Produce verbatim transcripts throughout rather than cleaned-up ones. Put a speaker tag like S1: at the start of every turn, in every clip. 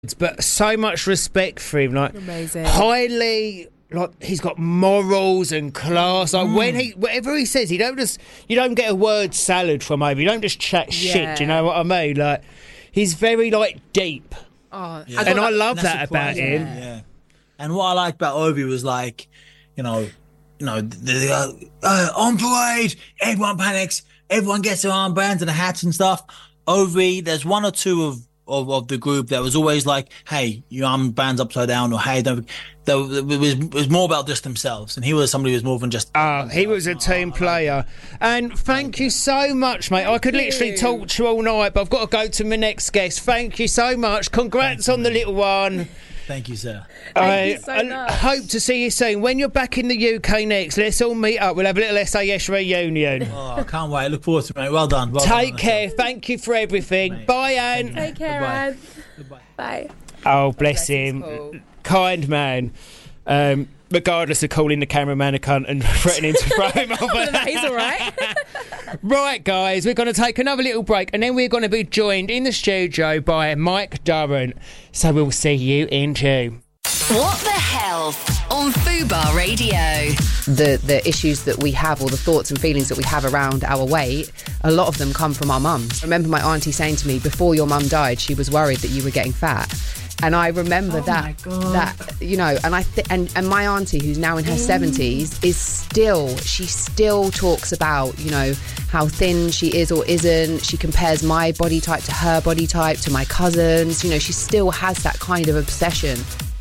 S1: but so much respect for him. Like,
S2: amazing.
S1: Highly, like, he's got morals and class. Like, mm. when he, whatever he says, he don't just, you don't get a word salad from him. You don't just chat yeah. shit. Do you know what I mean? Like, he's very, like, deep.
S2: Oh,
S1: yeah. And I love
S3: and
S1: that about
S3: yeah.
S1: him.
S3: Yeah. And what I liked about Ovi was, like, you know, you know, they go, uh, on parade, everyone panics, everyone gets their armbands and the hats and stuff. Ovi, there's one or two of Of, of the group that was always like, hey, your armband's upside down, or hey, don't. It was, it was more about just themselves, and he was somebody who was more than just.
S1: Oh, he was a team player, and thank you so much, mate. I could literally talk to you all night, but I've got to go to my next guest. Thank you so much. Congrats on the little one.
S3: Thank you, sir.
S2: Thank
S1: I,
S2: you so much.
S1: I hope to see you soon. When you're back in the U K next, let's all meet up. We'll have a little S A S reunion.
S3: Oh, I can't wait. I look forward to it, mate. Well done. Well
S1: Take
S3: done
S1: care. Thank you for everything.
S3: Mate.
S1: Bye, Anne.
S2: Take care, Anne.
S3: Goodbye.
S2: Bye.
S1: Oh, bless
S2: bless
S1: him.
S2: cool.
S1: Kind man. Um, regardless of calling the cameraman a cunt and threatening to throw him off.
S2: He's all right.
S1: Right, guys, we're going to take another little break, and then we're going to be joined in the studio by Mike Durrant. So we'll see you in June.
S4: What the Health on Fubar Radio.
S5: The the issues that we have, or the thoughts and feelings that we have around our weight, a lot of them come from our mums. I remember my auntie saying to me, before your mum died, she was worried that you were getting fat. And I remember
S3: oh
S5: that, that you know, and I th- and, and my auntie, who's now in her seventies, is still, she still talks about, you know, how thin she is or isn't. She compares my body type to her body type, to my cousins. You know, she still has that kind of obsession.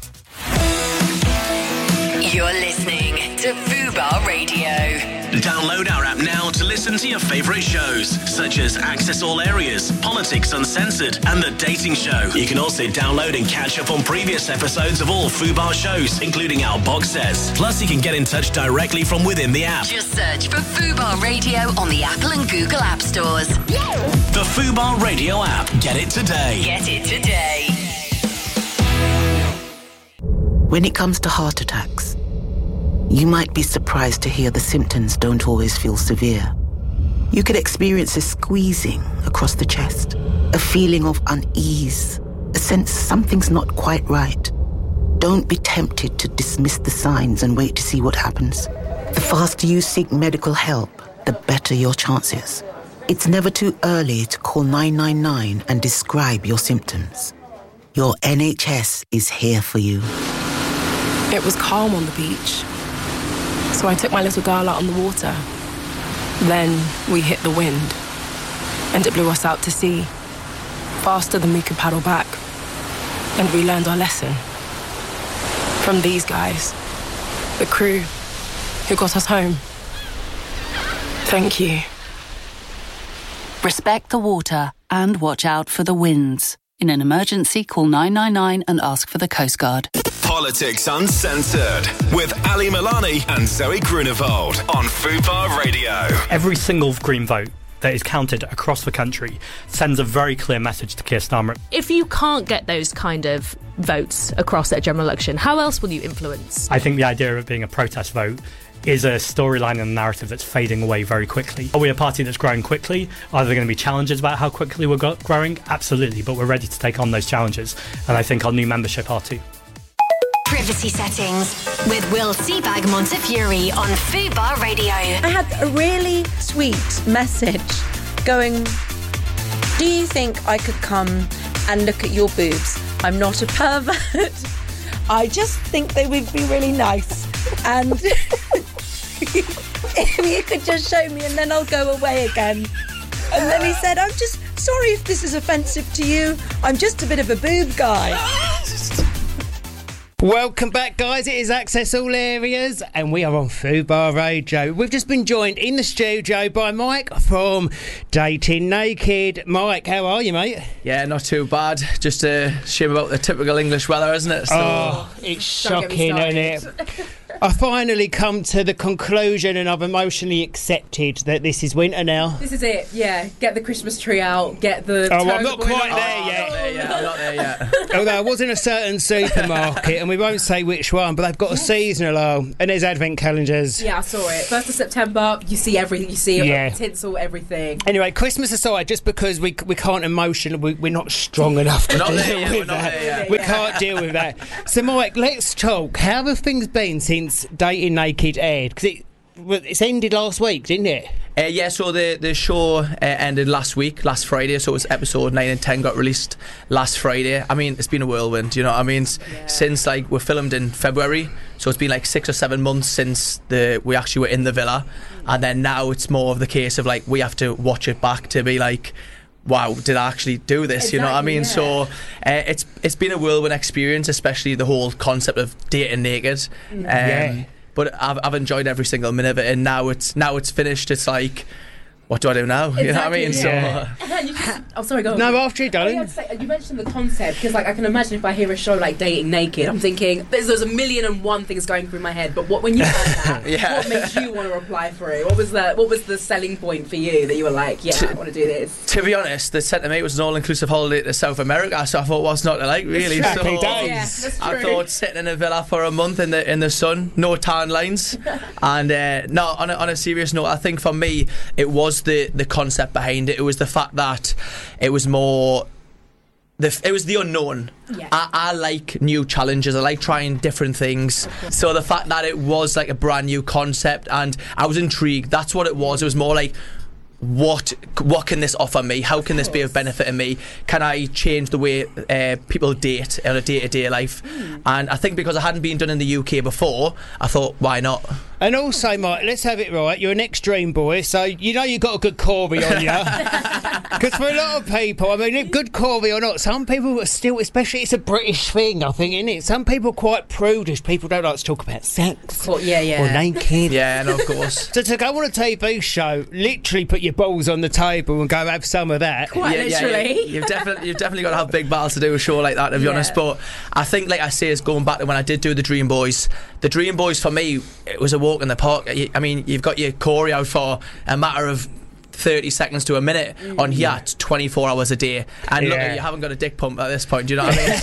S4: You're listening to Fubar Radio.
S6: Download our app now to listen to your favourite shows, such as Access All Areas, Politics Uncensored, and The Dating Show. You can also download and catch up on previous episodes of all Fubar shows, including our box sets. Plus, you can get in touch directly from within the app.
S4: Just search for Fubar Radio on the Apple and Google App Stores.
S6: The Fubar Radio app. Get it today.
S4: Get it today.
S7: When it comes to heart attacks, you might be surprised to hear the symptoms don't always feel severe. You could experience a squeezing across the chest, a feeling of unease, a sense something's not quite right. Don't be tempted to dismiss the signs and wait to see what happens. The faster you seek medical help, the better your chances. It's never too early to call nine nine nine and describe your symptoms. Your N H S is here for you.
S8: It was calm on the beach, so I took my little girl out on the water. Then we hit the wind, and it blew us out to sea, faster than we could paddle back. And we learned our lesson from these guys, the crew who got us home. Thank you.
S9: Respect the water and watch out for the winds. In an emergency, call nine nine nine and ask for the Coast Guard.
S6: Politics Uncensored with Ali Milani and Zoe Grunewald on Fubar Radio.
S10: Every single Green vote that is counted across the country sends a very clear message to Keir Starmer.
S2: If you can't get those kind of votes across at a general election, how else will you influence?
S10: I think the idea of it being a protest vote is a storyline and a narrative that's fading away very quickly. Are we a party that's growing quickly? Are there going to be challenges about how quickly we're go- growing? Absolutely, but we're ready to take on those challenges, and I think our new membership are too.
S4: Privacy settings with Will Seabag Montefiore on Fubar Radio.
S11: I had a really sweet message going, do you think I could come and look at your boobs? I'm not a pervert. I just think they would be really nice. And if you could just show me and then I'll go away again. And then he said, I'm just sorry if this is offensive to you. I'm just a bit of a boob guy.
S1: Welcome back, guys. It is Access All Areas, and we are on Fubar Radio. We've just been joined in the studio by Mike from Dating Naked. Mike, how are you, mate?
S12: Yeah, not too bad. Just a shame about the typical English weather, isn't it? So,
S1: oh, it's shocking, isn't it? I finally come to the conclusion, and I've emotionally accepted that this is winter now.
S11: This is it, yeah. Get the Christmas tree out, get the...
S1: Oh, well, I'm not
S11: turbo
S1: quite
S11: light.
S1: there yet.
S3: I'm not there yet. I'm not there yet.
S1: Although I was in a certain supermarket, and we won't say which one, but they've got a seasonal aisle, and there's advent calendars.
S11: Yeah, I saw it. First of September, you see everything. You see
S1: Yeah.
S11: tinsel, everything.
S1: Anyway, Christmas aside, just because we we can't emotion, we, we're not strong enough to
S3: We're not
S1: deal
S3: there yet,
S1: with
S3: we're not
S1: that.
S3: there yet.
S1: We can't deal with that. So, Mike, let's talk. How have things been since Dating Naked aired? Because it well, it's ended last week, didn't it?
S12: Uh, yeah, so the the show uh, ended last week, last Friday. So it was episode nine and ten got released last Friday. I mean, it's been a whirlwind. You know what I mean?
S11: Yeah.
S12: Since like we filmed in February, so it's been like six or seven months since the we actually were in the villa, and then now it's more of the case of like we have to watch it back to be like, wow, did I actually do this?
S11: Exactly,
S12: you know what I mean?
S11: yeah.
S12: So uh, it's it's been a whirlwind experience, especially the whole concept of dating naked. Um,
S1: Yeah.
S12: But I've I've enjoyed every single minute of it, and now it's now it's finished. It's like, what do I do now? You know what I mean?
S11: yeah.
S12: So.
S11: And then you just, oh, sorry, go on.
S1: No, after you,
S11: Oh,
S1: darling.
S11: yeah, I'd say- you mentioned the concept because, like, I can imagine if I hear a show like Dating Naked, I'm thinking there's, there's a million and one things going through my head. But what when you heard that,
S12: Yeah.
S11: what made you want to apply for it? What was the what was the selling point for you that you were like, yeah, I want to do this?
S12: To be honest, the sent to me it was an all-inclusive holiday to South America, so I thought, what's not to like, really?
S1: Happy
S12: So
S1: days.
S11: Yeah, that's
S12: I
S11: true.
S12: thought sitting in a villa for a month in the in the sun, no tan lines, and uh, no. On a, on a serious note, I think for me it was the the concept behind it. It was the fact that it was more. The, it was the unknown.
S11: Yeah.
S12: I, I like new challenges. I like trying different things. So the fact that it was like a brand new concept, and I was intrigued. That's what it was. It was more like, what what can this offer me? How can this be of benefit to me? Can I change the way uh, people date on a day-to-day life?
S11: Mm.
S12: And I think because I hadn't been done in the U K before, I thought, why not?
S1: And also, Mike, let's have it right. You're an ex-Dream boy, so you know you've got a good Corey on you. Because for a lot of people, I mean, good Corey or not, some people are still, especially it's a British thing, I think, isn't it? Some people are quite prudish. People don't like to talk about sex.
S11: Cool, yeah, yeah.
S1: Or naked.
S12: Yeah, no, of course.
S1: So to go on a T V show, literally put your balls on the table and go have some of that.
S11: Quite
S12: yeah, yeah,
S11: literally.
S12: yeah. You've definitely you've definitely got to have big battles to do a show like that, to be
S11: Yeah.
S12: honest. But I think, like I say, is going back to when I did do the Dream Boys. The Dream Boys for me, it was a walk in the park. I mean, you've got your Corey out for a matter of thirty seconds to a minute. On here, it's twenty-four hours a day. And look,
S1: Yeah.
S12: you haven't got a dick pump at this point. Do you know what I mean?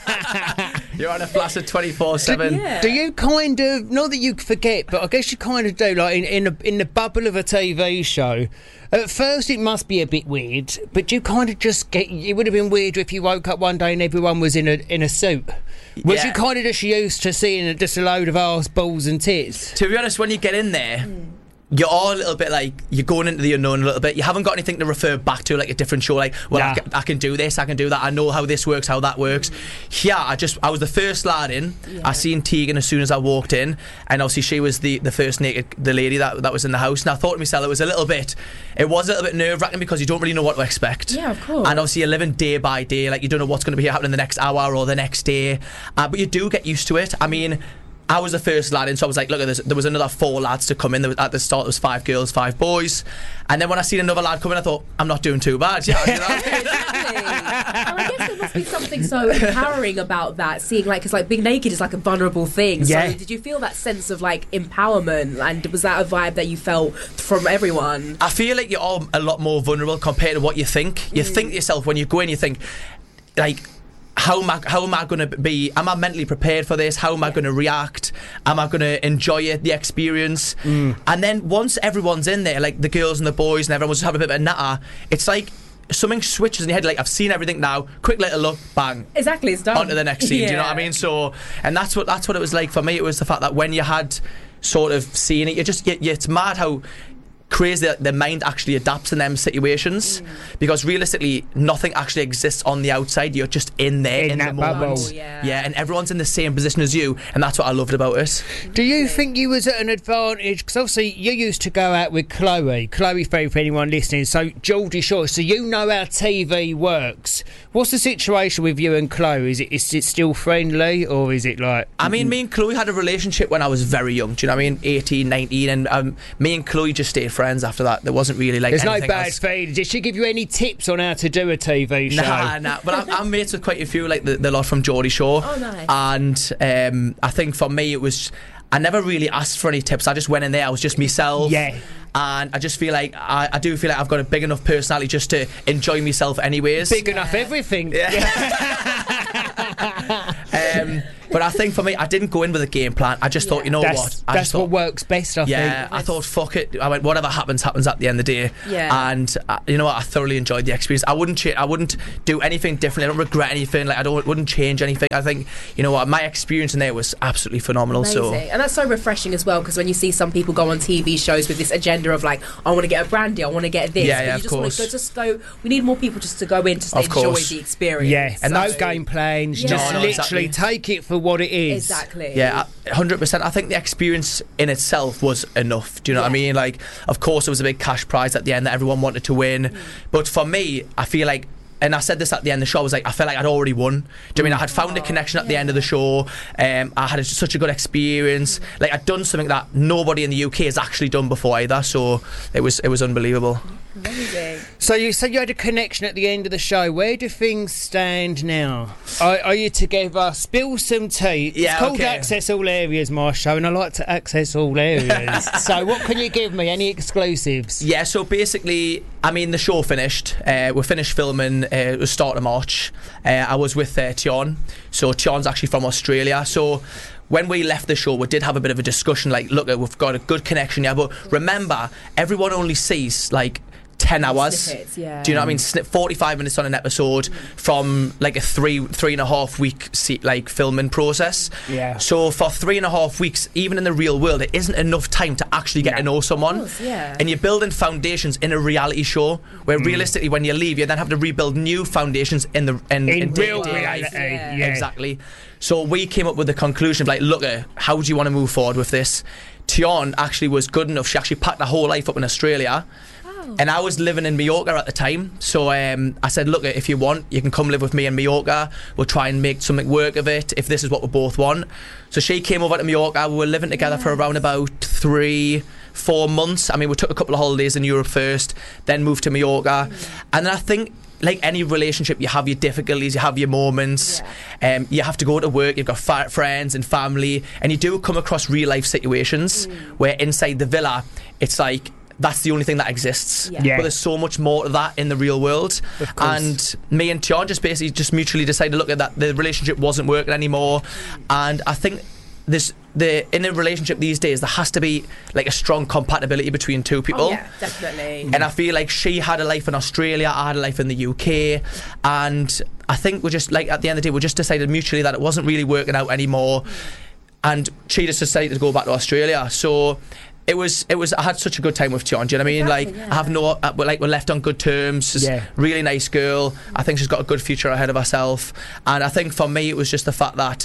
S12: So, you're on a flaccid twenty-four seven.
S11: Yeah.
S1: Do you kind of, not that you forget, but I guess you kind of do, like in in, a, in the bubble of a T V show. At first, it must be a bit weird, but you kind of just get. It would have been weirder if you woke up one day and everyone was in a in a suit. Was
S12: Yeah.
S1: you kind of just used to seeing just a load of arse, balls, and tits?
S12: To be honest, when you get in there, you're all a little bit like, you're going into the unknown a little bit. You haven't got anything to refer back to, like a different show. Like, well,
S1: Nah.
S12: I, can, I can do this, I can do that. I know how this works, how that works. Yeah, I just, I was the first lad in. I seen Tegan as soon as I walked in, and obviously she was the, the first naked, the lady that that was in the house. And I thought to myself, it was a little bit, it was a little bit nerve wracking because you don't really know what to expect.
S11: Yeah, of course.
S12: And obviously you're living day by day, like you don't know what's going to be happening the next hour or the next day. Uh, but you do get used to it. I mean, I was the first lad in, so I was like, look at this. There was another four lads to come in. There was, at the start, there was five girls, five boys. And then when I seen another lad come in, I thought, I'm not doing too bad. Yeah, you know?
S11: Exactly. And I guess there must be something so empowering about that, seeing like, because like being naked is like a vulnerable thing.
S1: Yeah.
S11: So did you feel that sense of like empowerment, and was that a vibe that you felt from everyone?
S12: I feel like you're all a lot more vulnerable compared to what you think. You think to yourself, when you go in, you think, like, How am I? How am I going to be? Am I mentally prepared for this? How am I going to react? Am I going to enjoy it, the experience?
S1: Mm.
S12: And then once everyone's in there, like the girls and the boys and everyone's just having a bit of a natter, it's like something switches in your head. Like, I've seen everything now. Quick little look, bang.
S11: Exactly, it's done.
S12: On to the next scene. Do you know what I
S11: Yeah.
S12: mean? So, and that's what that's what it was like for me. It was the fact that when you had sort of seen it, you just you, you, it's mad how crazy that the mind actually adapts in them situations, because realistically nothing actually exists on the outside. You're just in there
S1: In
S12: in,
S1: that
S12: the moment.
S1: bubble.
S11: Yeah.
S12: Yeah, and everyone's in the same position as you, and that's what I loved about it.
S1: Do you think you was at an advantage? Because obviously you used to go out with Chloe. Chloe, for for anyone listening, so Geordie Shore, so you know how T V works. What's the situation with you and Chloe? Is it is it still friendly, or is it like...
S12: I mean, me and Chloe had a relationship when I was very young. Do you know what I mean? eighteen, nineteen, and um, me and Chloe just stayed friends after that. There wasn't really like
S1: There's no
S12: anything
S1: bad
S12: else.
S1: feelings. Did she give you any tips on how to do a T V show?
S12: Nah, nah. But I'm, I'm mates with quite a few, like the, the lot from Geordie Shore.
S11: Oh, nice.
S12: And um, I think for me, it was. I never really asked for any tips. I just went in there. I was just myself.
S1: Yeah.
S12: And I just feel like I, I do feel like I've got a big enough personality just to enjoy myself anyways.
S1: Big enough everything.
S12: um, but I think for me, I didn't go in with a game plan. I just thought, you know
S1: that's,
S12: what? I
S1: That's
S12: just thought,
S1: what works best, I
S12: yeah,
S1: think.
S12: I thought, fuck it. I went, whatever happens, happens at the end of the day.
S11: Yeah.
S12: And uh, you know what? I thoroughly enjoyed the experience. I wouldn't, cha- I wouldn't do anything differently. I don't regret anything. Like I don't, wouldn't change anything. I think, you know what? My experience in there was absolutely phenomenal.
S13: Amazing.
S12: So,
S13: and that's so refreshing as well, because when you see some people go on T V shows with this agenda of like, I want to get a brand deal, I want to get this.
S12: Yeah,
S13: but
S12: yeah,
S13: you
S12: of
S13: just want
S12: course.
S13: to go, just go. We need more people just to go in just to
S12: Of
S13: enjoy
S12: course.
S13: the experience.
S1: Yeah, and no
S13: So-
S1: game plans.
S13: Yeah.
S1: Just
S13: No, no,
S1: literally
S12: exactly.
S1: take it for what it is.
S13: Exactly.
S12: yeah, one hundred percent. I think the experience in itself was enough. Do you know what I mean? Like, of course, there was a big cash prize at the end that everyone wanted to win.
S13: Mm.
S12: But for me, I feel like, and I said this at the end of the show, I was like, I felt like I'd already won. Do you know what I mean? I had found a connection at the end of the show. Um, I had a, such a good experience. Like, I'd done something that nobody in the U K has actually done before either. So it was it was unbelievable.
S13: Amazing.
S1: So you said you had a connection at the end of the show. Where do things stand now? Are, are you together? Spill some tea.
S12: Yeah,
S1: it's called
S12: okay.
S1: Access All Areas, my show, and I like to access all areas. So what can you give me? Any exclusives?
S12: Yeah, so basically, I mean, the show finished. Uh, we finished filming. Uh, it was start of March. Uh, I was with uh, Tion. So Tion's actually from Australia. So when we left the show, we did have a bit of a discussion. Like, look, we've got a good connection here, but remember, everyone only sees like ten hours.
S13: Snippets, yeah.
S12: Do you know what I mean? Snip forty-five minutes on an episode from like a three three and a half week se- like filming process.
S1: Yeah.
S12: So for three and a half weeks, even in the real world, it isn't enough time to actually get to know someone.
S13: course, yeah.
S12: And you're building foundations in a reality show where realistically, when you leave, you then have to rebuild new foundations in the in,
S1: In real
S12: day-to-day
S1: reality,
S12: life.
S1: yeah. Yeah.
S12: Exactly. So we came up with the conclusion of like, look, uh, how do you want to move forward with this? Tion actually was good enough. She actually packed her whole life up in Australia. And I was living in Mallorca at the time, so um, I said, look, if you want, you can come live with me in Mallorca. We'll try and make something work of it, if this is what we both want. So she came over to Mallorca. We were living together for around about three, four months. I mean, we took a couple of holidays in Europe first, then moved to Mallorca. And then I think, like any relationship, you have your difficulties, you have your moments. Yeah. Um, you have to go to work, you've got fa- friends and family, and you do come across real life situations mm. where inside the villa, it's like, that's the only thing that exists.
S1: Yeah. Yeah.
S12: But there's so much more to that in the real world.
S1: Of course.
S12: And me and Tion just basically just mutually decided to look at that. The relationship wasn't working anymore. And I think this the in a relationship these days, there has to be like a strong compatibility between two people.
S13: Oh, yeah, definitely.
S12: And I feel like she had a life in Australia, I had a life in the U K, and I think we just like at the end of the day we just decided mutually that it wasn't really working out anymore. And she just decided to go back to Australia. So It was, it was. I had such a good time with Tion. Do you know what I mean?
S13: Exactly,
S12: like,
S13: yeah.
S12: I have no, uh, we're like we're left on good terms. She's
S1: Yeah.
S12: really nice girl. I think she's got a good future ahead of herself. And I think for me, it was just the fact that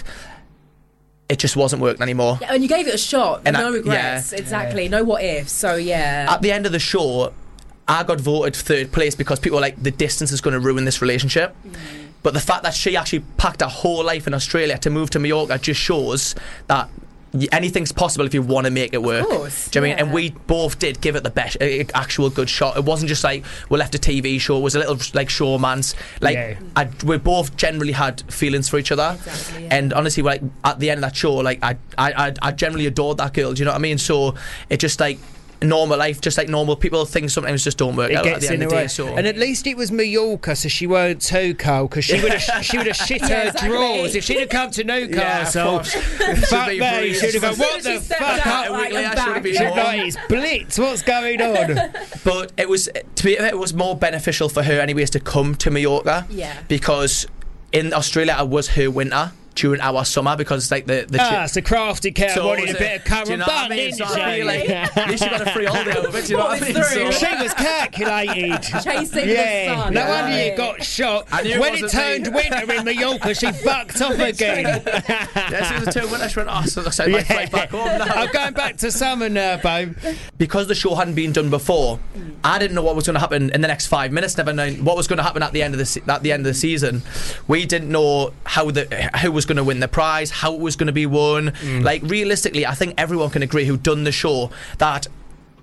S12: it just wasn't working anymore.
S13: Yeah, and you gave it a shot.
S12: And
S13: no
S12: I-
S13: regrets.
S12: yeah.
S13: Exactly. No what ifs. So yeah.
S12: At the end of the show, I got voted third place because people were like, the distance is going to ruin this relationship.
S13: Mm.
S12: But the fact that she actually packed her whole life in Australia to move to Mallorca just shows that y- anything's possible if you want to make it work.
S13: Of course,
S12: Do you know what I mean?
S13: yeah.
S12: And we both did give it the best, uh, actual good shot. It wasn't just like we left a T V show. It was a little like showman's. Like
S1: Yeah.
S12: I, we both generally had feelings for each other.
S13: Exactly, yeah.
S12: And honestly, like at the end of that show, like I, I, I, I generally adored that girl. Do you know what I mean? So it just like normal life, just like normal people, things sometimes just don't work
S1: It
S12: out at
S1: gets
S12: the
S1: in
S12: end
S1: the
S12: of the
S1: way.
S12: day. So
S1: And at least it was Mallorca, so she weren't too cold, because she would have she would have shit
S13: Yeah,
S1: her
S13: exactly.
S1: drawers if she'd have come to Newcastle.
S12: Yeah,
S1: fuck
S12: be
S1: me,
S12: bruised.
S1: she'd have gone,
S13: As soon
S1: what
S13: as
S1: the
S13: she stepped
S1: fuck?
S13: out,
S1: up
S13: like,
S12: weekly,
S13: I'm
S12: I should have
S13: back.
S12: been
S1: She'd
S12: home.
S1: like, it's blitz, what's going on?
S12: But it was to be it was more beneficial for her anyways to come to Mallorca.
S13: Yeah.
S12: Because in Australia it was her winter during our summer because like the the
S1: Ah,
S12: chi-
S1: it's a crafty cow
S12: So
S1: wanted
S12: was
S1: a
S12: it-
S1: bit of
S12: do you
S1: currant
S12: know what I
S1: bun,
S12: mean?
S1: didn't
S12: So I feel like,
S1: she?
S12: at least you got a free holiday out of it. Do you know what I mean?
S13: Thought it
S12: So-
S13: through.
S1: She was calculated.
S13: Chasing
S1: Yeah,
S13: the sun.
S1: no
S13: Yeah.
S1: wonder you got shot.
S12: I knew it
S1: When it
S12: wasn't
S1: turned
S12: me.
S1: winter in Mallorca, she fucked off again.
S12: yeah, she was a two winter. She went, oh, so I might fly back home now.
S1: I'm going back to summer now, babe.
S12: Because the show hadn't been done before, I didn't know what was going to happen in the next five minutes. Never known what was going to happen at the end of the se- at the end of the season. We didn't know how the who was going to win the prize, how it was going to be won. Like realistically, I think everyone can agree who done the show that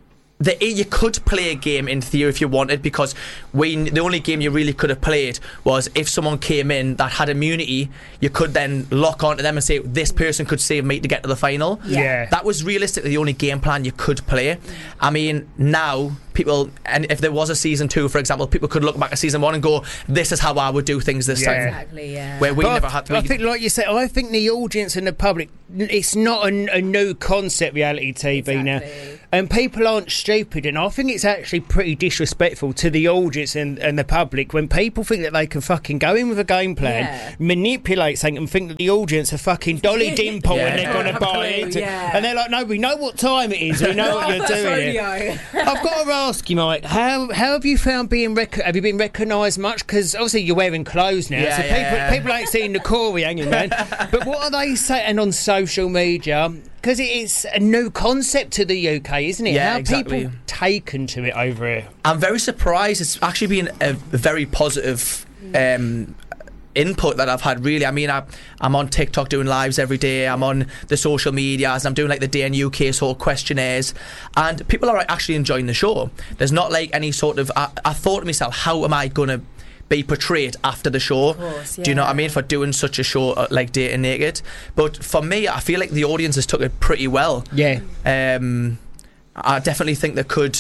S12: The, you could play a game in theory if you wanted, because we the only game you really could have played was if someone came in that had immunity, you could then lock onto them and say, this person could save me to get to the final.
S1: Yeah.
S12: That was realistically the only game plan you could play. I mean, now people, and if there was a season two, for example, people could look back at season one and go, this is how I would do things this
S1: Yeah.
S12: time.
S13: Exactly, yeah.
S12: Where we
S1: But
S12: never
S1: I,
S12: had to.
S1: I think, like you said, I think the audience and the public, it's not a, a new concept, reality T V now. And people aren't stupid, and I think it's actually pretty disrespectful to the audience and, and the public when people think that they can fucking go in with a game plan,
S13: Yeah.
S1: manipulate something, and think that the audience are fucking Dolly Dimple
S12: Yeah.
S1: and they're going to buy it.
S13: Yeah.
S1: And they're like, no, we know what time it is, we know what you're
S13: First
S1: doing.
S13: rodeo.
S1: I've got to ask you, Mike, how how have you found being rec- have you been recognised much? Because obviously you're wearing clothes now,
S12: Yeah,
S1: so
S12: yeah,
S1: people
S12: yeah.
S1: people ain't seeing the Corey hanging man. But what are they saying on social media? Because it's a new concept to the U K, isn't it?
S12: Yeah,
S1: How
S12: exactly.
S1: people taken to it over here.
S12: I'm very surprised. It's actually been a very positive um, input that I've had, really. I mean, I, I'm on TikTok doing lives every day. I'm on the social medias. I'm doing like the Day in U K sort of questionnaires, and people are actually enjoying the show. There's not like any sort of. I, I thought to myself, how am I going to be portrayed after the show?
S13: course,
S12: Do you know what I
S13: yeah.
S12: mean? For doing such a show uh, like Dating Naked. But for me, I feel like the audience has took it pretty well.
S1: Yeah.
S12: Um, I definitely think they could.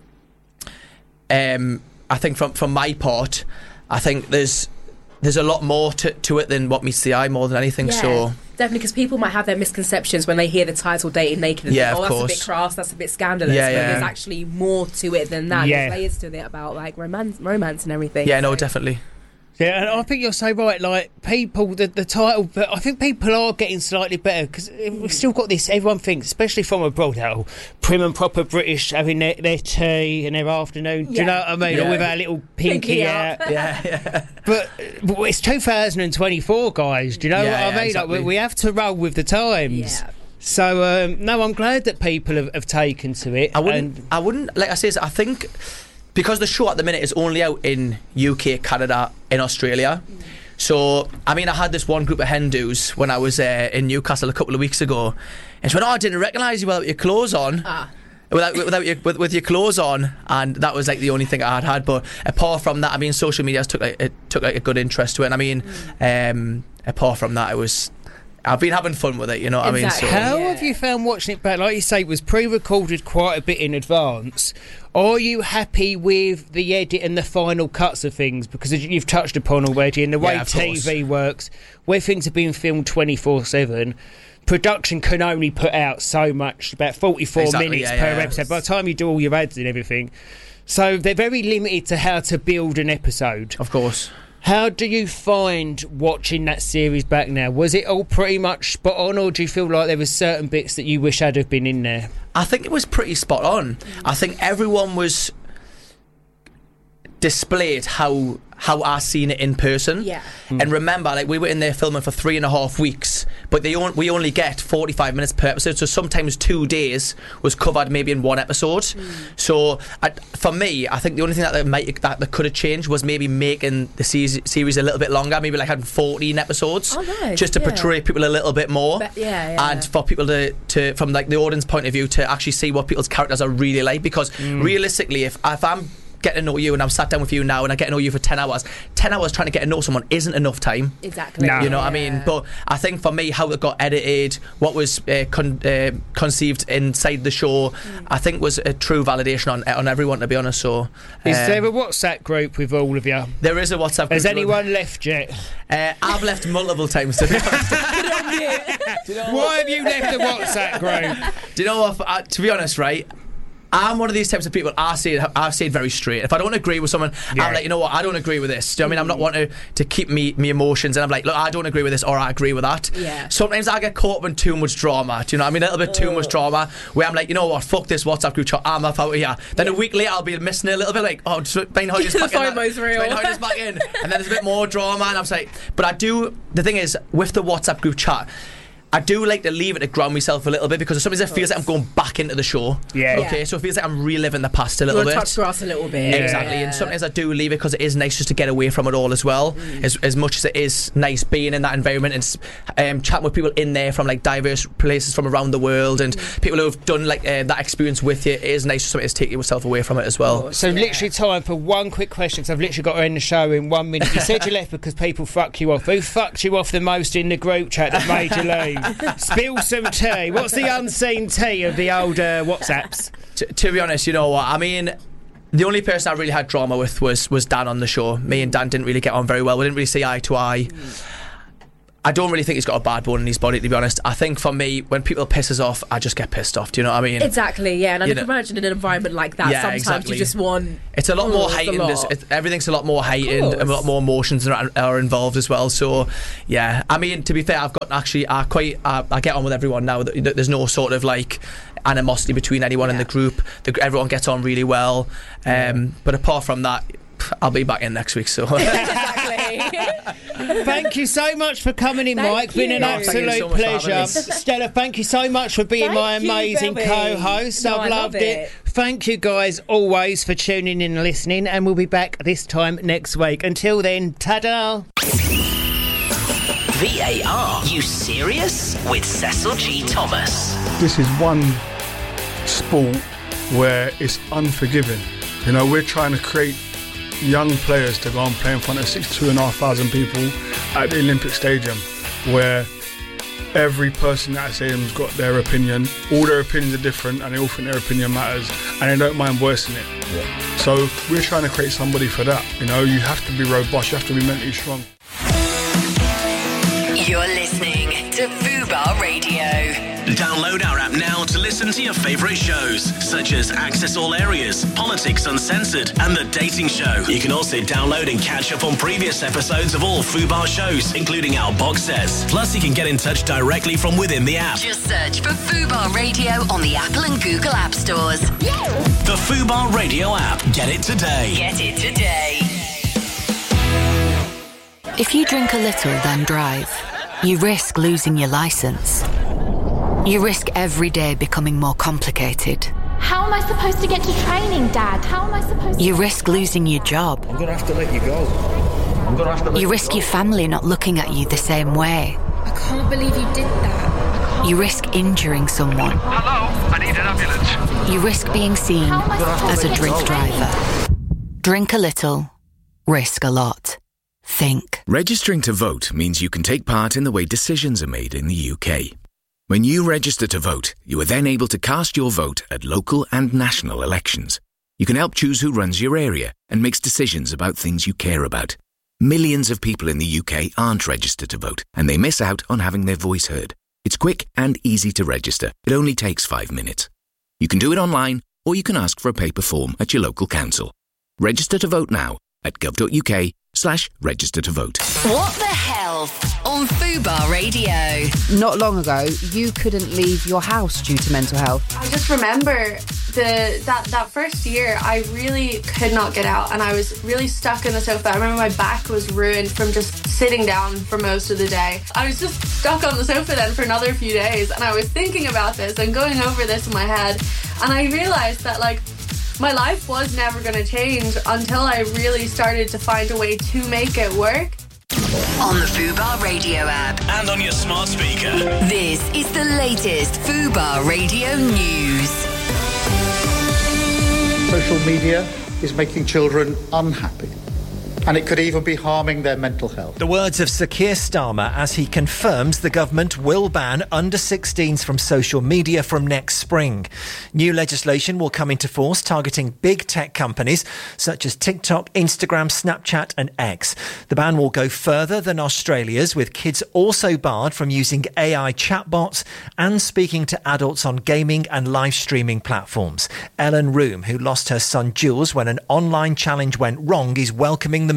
S12: Um, I think from from my part, I think there's there's a lot more to, to it than what meets the eye, more than anything.
S13: Yeah,
S12: So
S13: definitely, because people might have their misconceptions when they hear the title Dating Naked and
S12: Yeah,
S13: think, oh,
S12: of
S13: that's a
S12: course.
S13: bit crass, that's a bit scandalous.
S12: Yeah,
S13: But
S12: yeah.
S13: there's actually more to it than that.
S1: Yeah.
S13: There's layers to it about like romance, romance and everything.
S12: yeah, no,
S13: So-
S12: definitely.
S1: Yeah, and I think you're so right. Like people, the, the title, but I think people are getting slightly better because we've still got this. Everyone thinks, especially from abroad, how prim and proper British having their, their tea and their afternoon. Do you
S13: Yeah.
S1: know what I mean?
S12: Yeah.
S1: Or with our little pinky,
S13: Pinky
S1: out.
S13: out.
S12: Yeah, yeah.
S1: But, but it's two thousand twenty-four, guys. Do you know
S12: Yeah,
S1: what I
S12: yeah,
S1: mean?
S12: exactly.
S1: Like we, we have to roll with the times.
S13: Yeah.
S1: So um, no, I'm glad that people have, have taken to it.
S12: I wouldn't.
S1: and-
S12: I wouldn't. Like I says, I think because the show at the minute is only out in U K, Canada, in Australia. So, I mean, I had this one group of Hindus when I was uh, in Newcastle a couple of weeks ago, and she went, "Oh, I didn't recognise you without your clothes on."
S13: Ah.
S12: Without, without your, with, with your clothes on, and that was like the only thing I had had. But apart from that, I mean, social media has took like it took like a good interest to it. And I mean, um, apart from that, it was. I've been having fun with it, you know what
S13: Exactly.
S12: I mean? So,
S1: How
S13: Yeah.
S1: have you found watching it back? Like you say, it was pre-recorded quite a bit in advance. Are you happy with the edit and the final cuts of things? Because as you've touched upon already, and the way
S12: Yeah, of
S1: T V works, where things are being filmed twenty-four seven, production can only put out so much, about forty-four
S12: Exactly,
S1: minutes
S12: yeah,
S1: per
S12: yeah.
S1: episode. By the time you do all your ads and everything. So they're very limited to how to build an episode.
S12: of course.
S1: How do you find watching that series back now? Was it all pretty much spot on, or do you feel like there were certain bits that you wish had have been in there?
S12: I think it was pretty spot on. I think everyone was displayed how how I seen it in person.
S13: Yeah.
S12: And remember, like we were in there filming for three and a half weeks, but they on, we only get forty-five minutes per episode. So sometimes two days was covered maybe in one episode. So I, for me, I think the only thing that they might that, that could have changed was maybe making the series, series a little bit longer, maybe like having fourteen episodes,
S13: Oh, nice,
S12: just to
S13: yeah.
S12: portray people a little bit more.
S13: But- yeah, yeah.
S12: And for people to, to from like the audience point of view to actually see what people's characters are really like, because realistically, if if I'm getting to know you and I'm sat down with you now and I get to know you for ten hours, ten hours trying to get to know someone isn't enough time.
S13: Exactly.
S1: No.
S12: You know what I
S13: Yeah.
S12: mean? But I think for me, how it got edited, what was uh, con- uh, conceived inside the show, I think was a true validation on on everyone, to be honest. So
S1: Is
S12: uh,
S1: there a WhatsApp group with all of you?
S12: there is a WhatsApp group.
S1: Has anyone left yet?
S12: Uh, I've left multiple times, to be honest.
S1: Why have you left the WhatsApp group?
S12: Do you know what? Uh, to be honest, right? I'm one of these types of people. I say it, I say it very straight. If I don't agree with someone,
S1: Yeah.
S12: I'm like, you know what? I don't agree with this. Do you know what I mean? I'm not wanting to, to keep me me emotions, and I'm like, look, I don't agree with this, or I agree with that.
S13: Yeah.
S12: Sometimes I get caught up in too much drama. Do you know what I mean? A little bit too much drama, where I'm like, you know what? Fuck this WhatsApp group chat. I'm off out of here. Then a week later, I'll be missing it a little bit, like, oh, just Bain Hodges
S13: The
S12: back in. that-
S13: FOMO's real.
S12: Bain Hodges back in, and then there's a bit more drama, and I'm like, but I do. The thing is, with the WhatsApp group chat, I do like to leave it to ground myself a little bit, because sometimes it feels like I'm going back into the show.
S1: Yeah.
S12: Okay,
S13: Yeah.
S12: so it feels like I'm reliving the past a
S13: You
S12: little
S13: want to
S12: bit.
S13: touch grass a little bit.
S12: Exactly,
S13: Yeah.
S12: and sometimes I do leave it because it is nice just to get away from it all as well.
S13: Mm.
S12: As, as much as it is nice being in that environment and um, chatting with people in there from like diverse places from around the world, and
S13: Mm.
S12: people who have done like uh, that experience with you, it is nice just sometimes to take yourself away from it as well.
S1: So literally time for one quick question, because I've literally got to end the show in one minute. You said you left because people fucked you off. Who fucked you off the most in the group chat that made you leave? Spill some tea. What's the unseen tea of the old uh, WhatsApps?
S12: T- to be honest, you know what? I mean, the only person I really had drama with was was Dan on the show. Me and Dan didn't really get on very well. We didn't really see eye to eye. I don't really think he's got a bad bone in his body, to be honest. I think for me, when people piss us off, I just get pissed off. Do you know what I mean?
S13: Exactly, yeah. And I
S12: You
S13: can
S12: know-
S13: imagine in an environment like that,
S12: Yeah,
S13: sometimes
S12: exactly.
S13: you just want.
S12: It's a lot more
S13: Oh, it's a
S12: heightened.
S13: lot.
S12: It's, it, everything's a lot more heightened, and a lot
S13: course.
S12: more emotions are, are involved as well. So, yeah. I mean, to be fair, I've got actually, I quite, I, I get on with everyone now. That, that there's no sort of like animosity between anyone in the group. The, everyone gets on really well. Um, but apart from that, I'll be back in next week. So.
S1: Thank you so much for coming in,
S13: Thank
S1: Mike. Been an
S13: you.
S12: No, thank you
S1: absolute
S12: so much for having
S1: pleasure.
S12: me.
S1: Stella, thank you so much for being
S13: Thank
S1: my
S13: you,
S1: amazing
S13: Bobby.
S1: co-host.
S13: No,
S1: I've
S13: I
S1: loved
S13: love
S1: it.
S13: it.
S1: Thank you guys always for tuning in and listening, and we'll be back this time next week. Until then, ta-da!
S6: V A R, you serious? With Cecil G. Thomas.
S14: This is one sport where it's unforgiving. You know, we're trying to create young players to go and play in front of sixty-two and a half thousand people at the Olympic Stadium, where every person at that stadium's got their opinion. All their opinions are different, and they all think their opinion matters, and they don't mind voicing it. Yeah. So we're trying to create somebody for that. You know, you have to be robust, you have to be mentally strong.
S4: You're listening to Fubar Radio.
S6: Download our app now to listen to your favourite shows, such as Access All Areas, Politics Uncensored, and The Dating Show. You can also download and catch up on previous episodes of all Fubar shows, including our box sets. Plus, you can get in touch directly from within the app.
S4: Just search for Fubar Radio on the Apple and Google App Stores.
S6: The Fubar Radio app. Get it today.
S4: Get it today.
S15: If you drink a little, then drive, you risk losing your license. You risk every day becoming more complicated.
S16: How am I supposed to get to training, Dad? How am I supposed to...
S15: You risk losing your job.
S17: I'm going to have to let you go. I'm going to have to let
S15: You
S17: you
S15: risk
S17: go.
S15: your family not looking at you the same way.
S16: I can't believe you did that.
S15: You risk injuring someone.
S17: Hello, I need an ambulance.
S15: You risk being seen as a drink driver. Drink a little, risk a lot. Think.
S18: Registering to vote means you can take part in the way decisions are made in the U K. When you register to vote, you are then able to cast your vote at local and national elections. You can help choose who runs your area and makes decisions about things you care about. Millions of people in the U K aren't registered to vote, and they miss out on having their voice heard. It's quick and easy to register. It only takes five minutes. You can do it online, or you can ask for a paper form at your local council. Register to vote now at gov.uk slash register to vote.
S4: What the health on Fubar Radio.
S5: Not long ago, you couldn't leave your house due to mental health.
S19: I just remember the that, that first year, I really could not get out, and I was really stuck in the sofa. I remember my back was ruined from just sitting down for most of the day. I was just stuck on the sofa then for another few days, and I was thinking about this and going over this in my head, and I realised that, like, my life was never going to change until I really started to find a way to make it work.
S4: On the Fubar Radio app.
S6: And on your smart speaker.
S4: This is the latest Fubar Radio news.
S20: Social media is making children unhappy, and it could even be harming their mental health.
S21: The words of Sir Keir Starmer as he confirms the government will ban under sixteens from social media from next spring. New legislation will come into force targeting big tech companies such as TikTok, Instagram, Snapchat and X. The ban will go further than Australia's, with kids also barred from using A I chatbots and speaking to adults on gaming and live streaming platforms. Ellen Room, who lost her son Jules when an online challenge went wrong, is welcoming the move.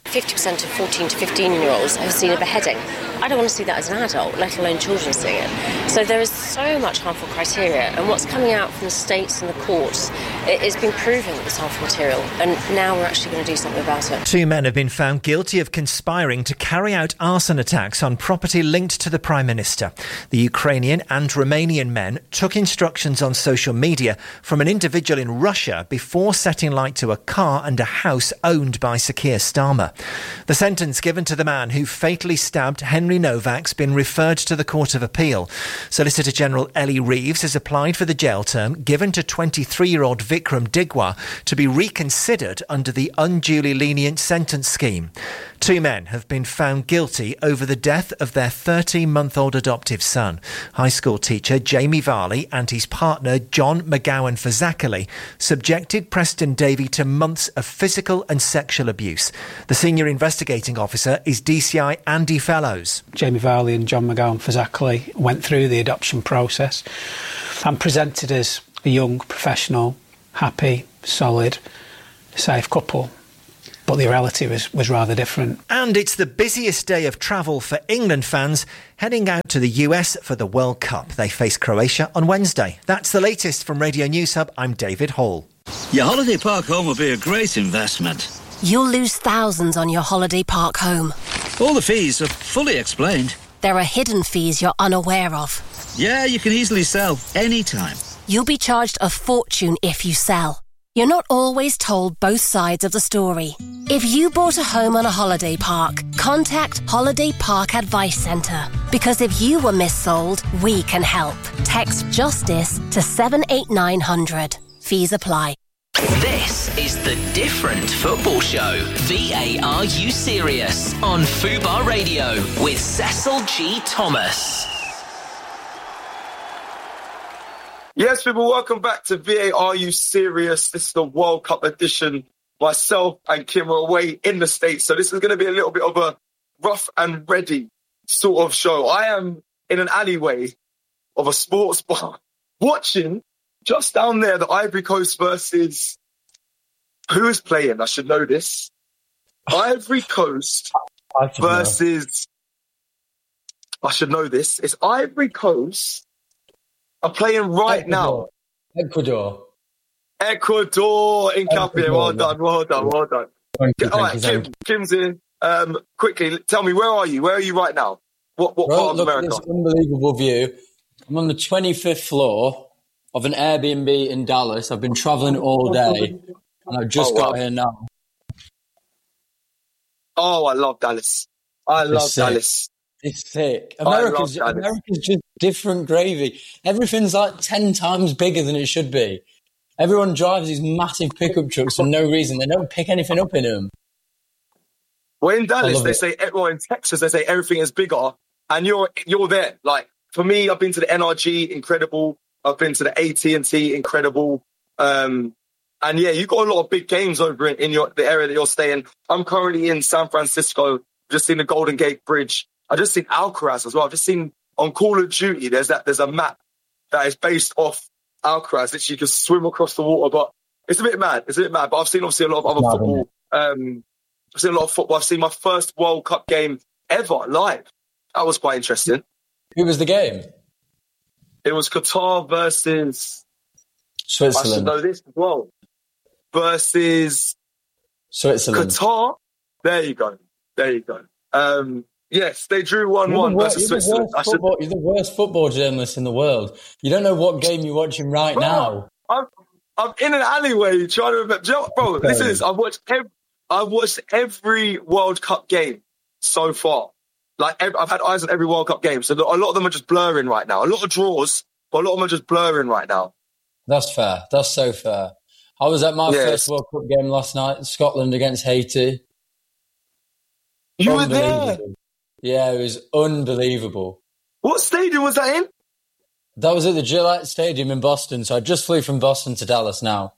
S7: fifty percent of fourteen to fifteen-year-olds have seen a beheading. I don't want to see that as an adult, let alone children seeing it. So there is so much harmful criteria, and what's coming out from the states and the courts, it has been proven that it's harmful material, and now we're actually going to do something about it.
S21: Two men have been found guilty of conspiring to carry out arson attacks on property linked to the Prime Minister. The Ukrainian and Romanian men took instructions on social media from an individual in Russia before setting light to a car and a house owned by Sir Keir Starmer. The sentence given to the man who fatally stabbed Henry Novak's been referred to the Court of Appeal. Solicitor General Ellie Reeves has applied for the jail term given to twenty-three-year-old Vikram Digwa to be reconsidered under the unduly lenient sentence scheme. Two men have been found guilty over the death of their thirteen-month-old adoptive son. High school teacher Jamie Varley and his partner John McGowan Fazakerley subjected Preston Davey to months of physical and sexual abuse. The senior investigating officer is D C I Andy Fellows.
S22: Jamie Varley and John McGowan Fazakerley went through the adoption process and presented as a young, professional, happy, solid, safe couple. But the reality was, was rather different.
S21: And it's the busiest day of travel for England fans heading out to the U S for the World Cup. They face Croatia on Wednesday. That's the latest from Radio News Hub. I'm David Hall.
S23: Your holiday park home will be a great investment.
S15: You'll lose thousands on your holiday park home.
S23: All the fees are fully explained.
S15: There are hidden fees you're unaware of.
S23: Yeah, you can easily sell anytime.
S15: You'll be charged a fortune if you sell. You're not always told both sides of the story. If you bought a home on a holiday park, contact Holiday Park Advice Centre. Because if you were missold, we can help. Text JUSTICE to seven eight nine hundred. Fees apply.
S6: This is The Different Football Show. V A Are You Serious? On Fubar Radio with Cecil G. Thomas.
S24: Yes, people, welcome back to V A Are You Serious? This is the World Cup edition. Myself and Kim are away in the States, so this is going to be a little bit of a rough and ready sort of show. I am in an alleyway of a sports bar watching just down there the Ivory Coast versus... Who is playing? I should know this. Ivory Coast I versus... Know. I should know this. It's Ivory Coast... are playing right
S25: Ecuador.
S24: now.
S25: Ecuador.
S24: Ecuador in Capia. Well done, well done, well done.
S25: Thank you,
S24: All
S25: thank
S24: right,
S25: you,
S24: Kim,
S25: thank
S24: Kim's in. Um, quickly, tell me, where are you? Where are you right now? What, what
S25: Right,
S24: part of
S25: look
S24: America?
S25: at this unbelievable view. I'm on the twenty-fifth floor of an Airbnb in Dallas. I've been travelling all day, and I've just
S24: Oh,
S25: got
S24: wow.
S25: here now.
S24: Oh, I love Dallas. I
S25: It's
S24: love
S25: sick.
S24: Dallas.
S25: It's sick.
S24: I love
S25: America's,
S24: Dallas.
S25: America's just different gravy. Everything's like ten times bigger than it should be. Everyone drives these massive pickup trucks for no reason. They don't pick anything up in them.
S24: Well, in
S25: I
S24: Dallas,
S25: love
S24: they
S25: it.
S24: say, well, in Texas, they say everything is bigger, and you're you're there. Like, for me, I've been to the N R G, incredible. I've been to the A T and T, incredible. Um, and yeah, you've got a lot of big games over in, in your the area that you're staying. I'm currently in San Francisco, just seen the Golden Gate Bridge. I just seen Alcaraz as well. I've just seen on Call of Duty, there's that there's a map that is based off Alcaraz, that you can swim across the water. But it's a bit mad. It's a bit mad. But I've seen obviously a lot of other
S25: Mad,
S24: football. Um, I've seen a lot of football. I've seen my first World Cup game ever live. That was quite interesting.
S25: Who was the game?
S24: It was Qatar versus
S25: Switzerland.
S24: I should know this as well. Versus
S25: Switzerland.
S24: Qatar. There you go. There you go. Um, yes, they drew one one
S25: You're the
S24: versus
S25: wor-
S24: Switzerland.
S25: You're the, worst football, you're the worst football journalist in the world. You don't know what game you're watching right
S24: Bro,
S25: now.
S24: I'm, I'm in an alleyway trying to remember. Do you know, bro, listen to this. I've watched, every, I've watched every World Cup game so far. Like, every, I've had eyes on every World Cup game. So a lot of them are just blurring right now. A lot of draws, but a lot of them are just blurring right now.
S25: That's fair. That's so fair. I was at my
S24: Yes.
S25: first World Cup game last night, Scotland against Haiti.
S24: You were there?
S25: Unbelievable. Yeah, it was unbelievable.
S24: What stadium was that in?
S25: That was at the Gillette Stadium in Boston, so I just flew from Boston to Dallas now.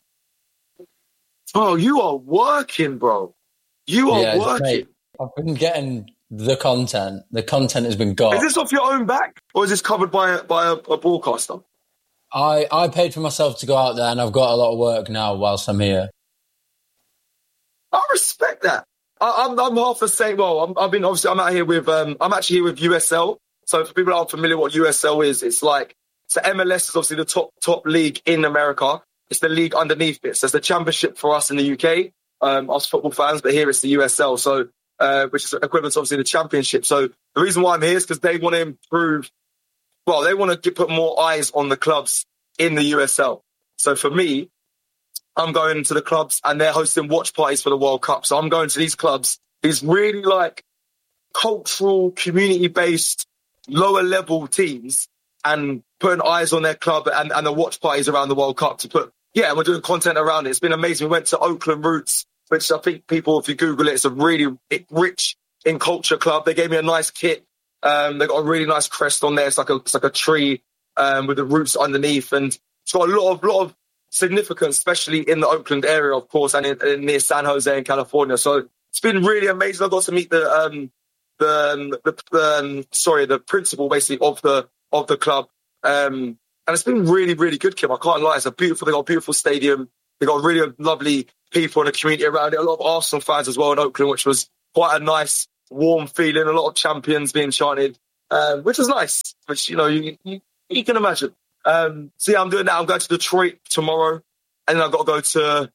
S24: Oh, you are working, bro. You are
S25: Yeah,
S24: working.
S25: mate, I've been getting the content. The content has been got.
S24: Is this off your own back, or is this covered by a, by a, a broadcaster?
S25: I, I paid for myself to go out there, and I've got a lot of work now whilst I'm here.
S24: I respect that. I, I'm I'm half the same. Well, I'm, I've been obviously I'm out here with um I'm actually here with U S L. So for people that aren't familiar what U S L is, it's like so M L S is obviously the top top league in America. It's the league underneath it. So it's the championship for us in the U K, um, us football fans. But here it's the U S L. So uh, which is equivalent to obviously the championship. So the reason why I'm here is because they want to improve. Well, they want to put more eyes on the clubs in the U S L. So for me, I'm going to the clubs and they're hosting watch parties for the World Cup. So I'm going to these clubs, these really like cultural, community-based, lower-level teams and putting eyes on their club and, and the watch parties around the World Cup to put, yeah, we're doing content around it. It's been amazing. We went to Oakland Roots, which I think people, if you Google it, it's a really rich in culture club. They gave me a nice kit. Um, they got a really nice crest on there. It's like a, it's like a tree um, with the roots underneath. And it's got a lot of, lot of significance, especially in the Oakland area, of course, and in, in near San Jose in California. So it's been really amazing. I got to meet the um, the the, the um, sorry the principal basically of the of the club, um, and it's been really really good, Kim. I can't lie. It's a beautiful. They got a beautiful stadium. They got really lovely people in the community around it. A lot of Arsenal fans as well in Oakland, which was quite a nice warm feeling. A lot of champions being chanted, um, which was nice. Which you know you you, you can imagine. Um, so yeah, I'm doing that. I'm going to Detroit tomorrow, and then I've got to go to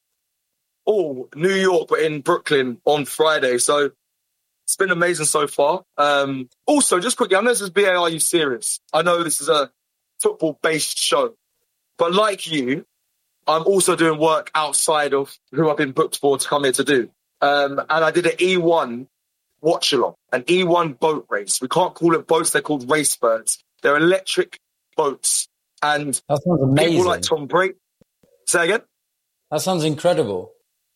S24: oh New York, but in Brooklyn on Friday. So it's been amazing so far. Um, also, just quickly, I know this is B A R U Serious. I know this is a football-based show, but like you, I'm also doing work outside of who I've been booked for to come here to do. Um, and I did an E one watch-along, an E one boat race. We can't call it boats; they're called race birds. They're electric boats, and
S25: that sounds amazing.
S24: People like Tom Brady. Say again?
S25: That sounds incredible.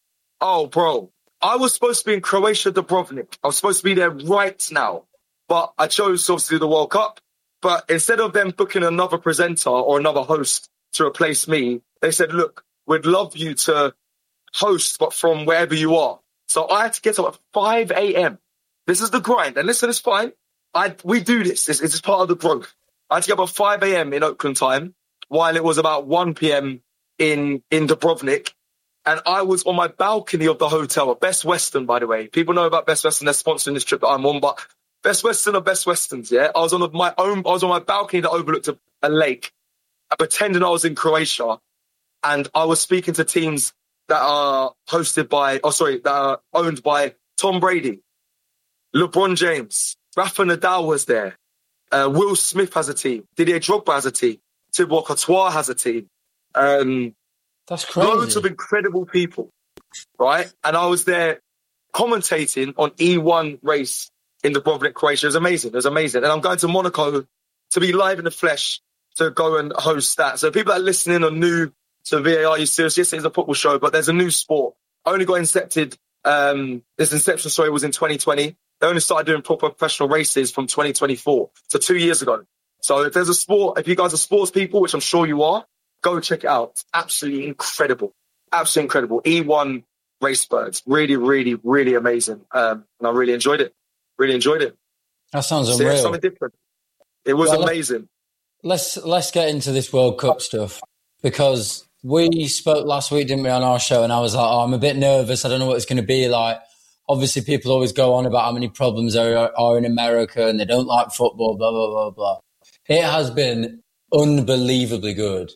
S24: Oh, bro. I was supposed to be in Croatia, Dubrovnik. I was supposed to be there right now, but I chose obviously the World Cup. But instead of them booking another presenter or another host to replace me, they said, look, we'd love you to host, but from wherever you are. So I had to get up at five a.m. This is the grind. And listen, it's fine. I We do this. It's, it's just part of the growth. I had to get up at five a.m. in Oakland time, while it was about one p.m. in, in Dubrovnik. And I was on my balcony of the hotel, Best Western, by the way. People know about Best Western. They're sponsoring this trip that I'm on. But Best Western are Best Westerns, yeah? I was on my own, I was on my balcony that overlooked a, a lake, pretending I was in Croatia. And I was speaking to teams that are hosted by, oh, sorry, that are owned by Tom Brady, LeBron James, Rafa Nadal was there. Uh, Will Smith has a team. Didier Drogba has a team. Thibaut Courtois has a team. Um,
S25: That's crazy.
S24: Loads of incredible people, right? And I was there commentating on E one race in Dubrovnik, Croatia. It was amazing. It was amazing. And I'm going to Monaco to be live in the flesh to go and host that. So people that are listening are new to V A R U Serious. Yes, it's a football show, but there's a new sport. Only got incepted, um, this inception, sorry, was in twenty twenty. They only started doing proper professional races from twenty twenty-four, so two years ago. So if there's a sport, if you guys are sports people, which I'm sure you are, go check it out. It's absolutely incredible. Absolutely incredible. E one race birds. Really, really, really amazing. Um, and I really enjoyed it. Really enjoyed it.
S25: That sounds
S24: So,
S25: unreal.
S24: yeah, something different. It was
S25: Well,
S24: amazing.
S25: Let's let's get into this World Cup stuff, because we spoke last week, didn't we, on our show, and I was like, oh, I'm a bit nervous. I don't know what it's going to be like. Obviously, people always go on about how many problems there are, are in America and they don't like football, blah, blah, blah, blah. It has been unbelievably good.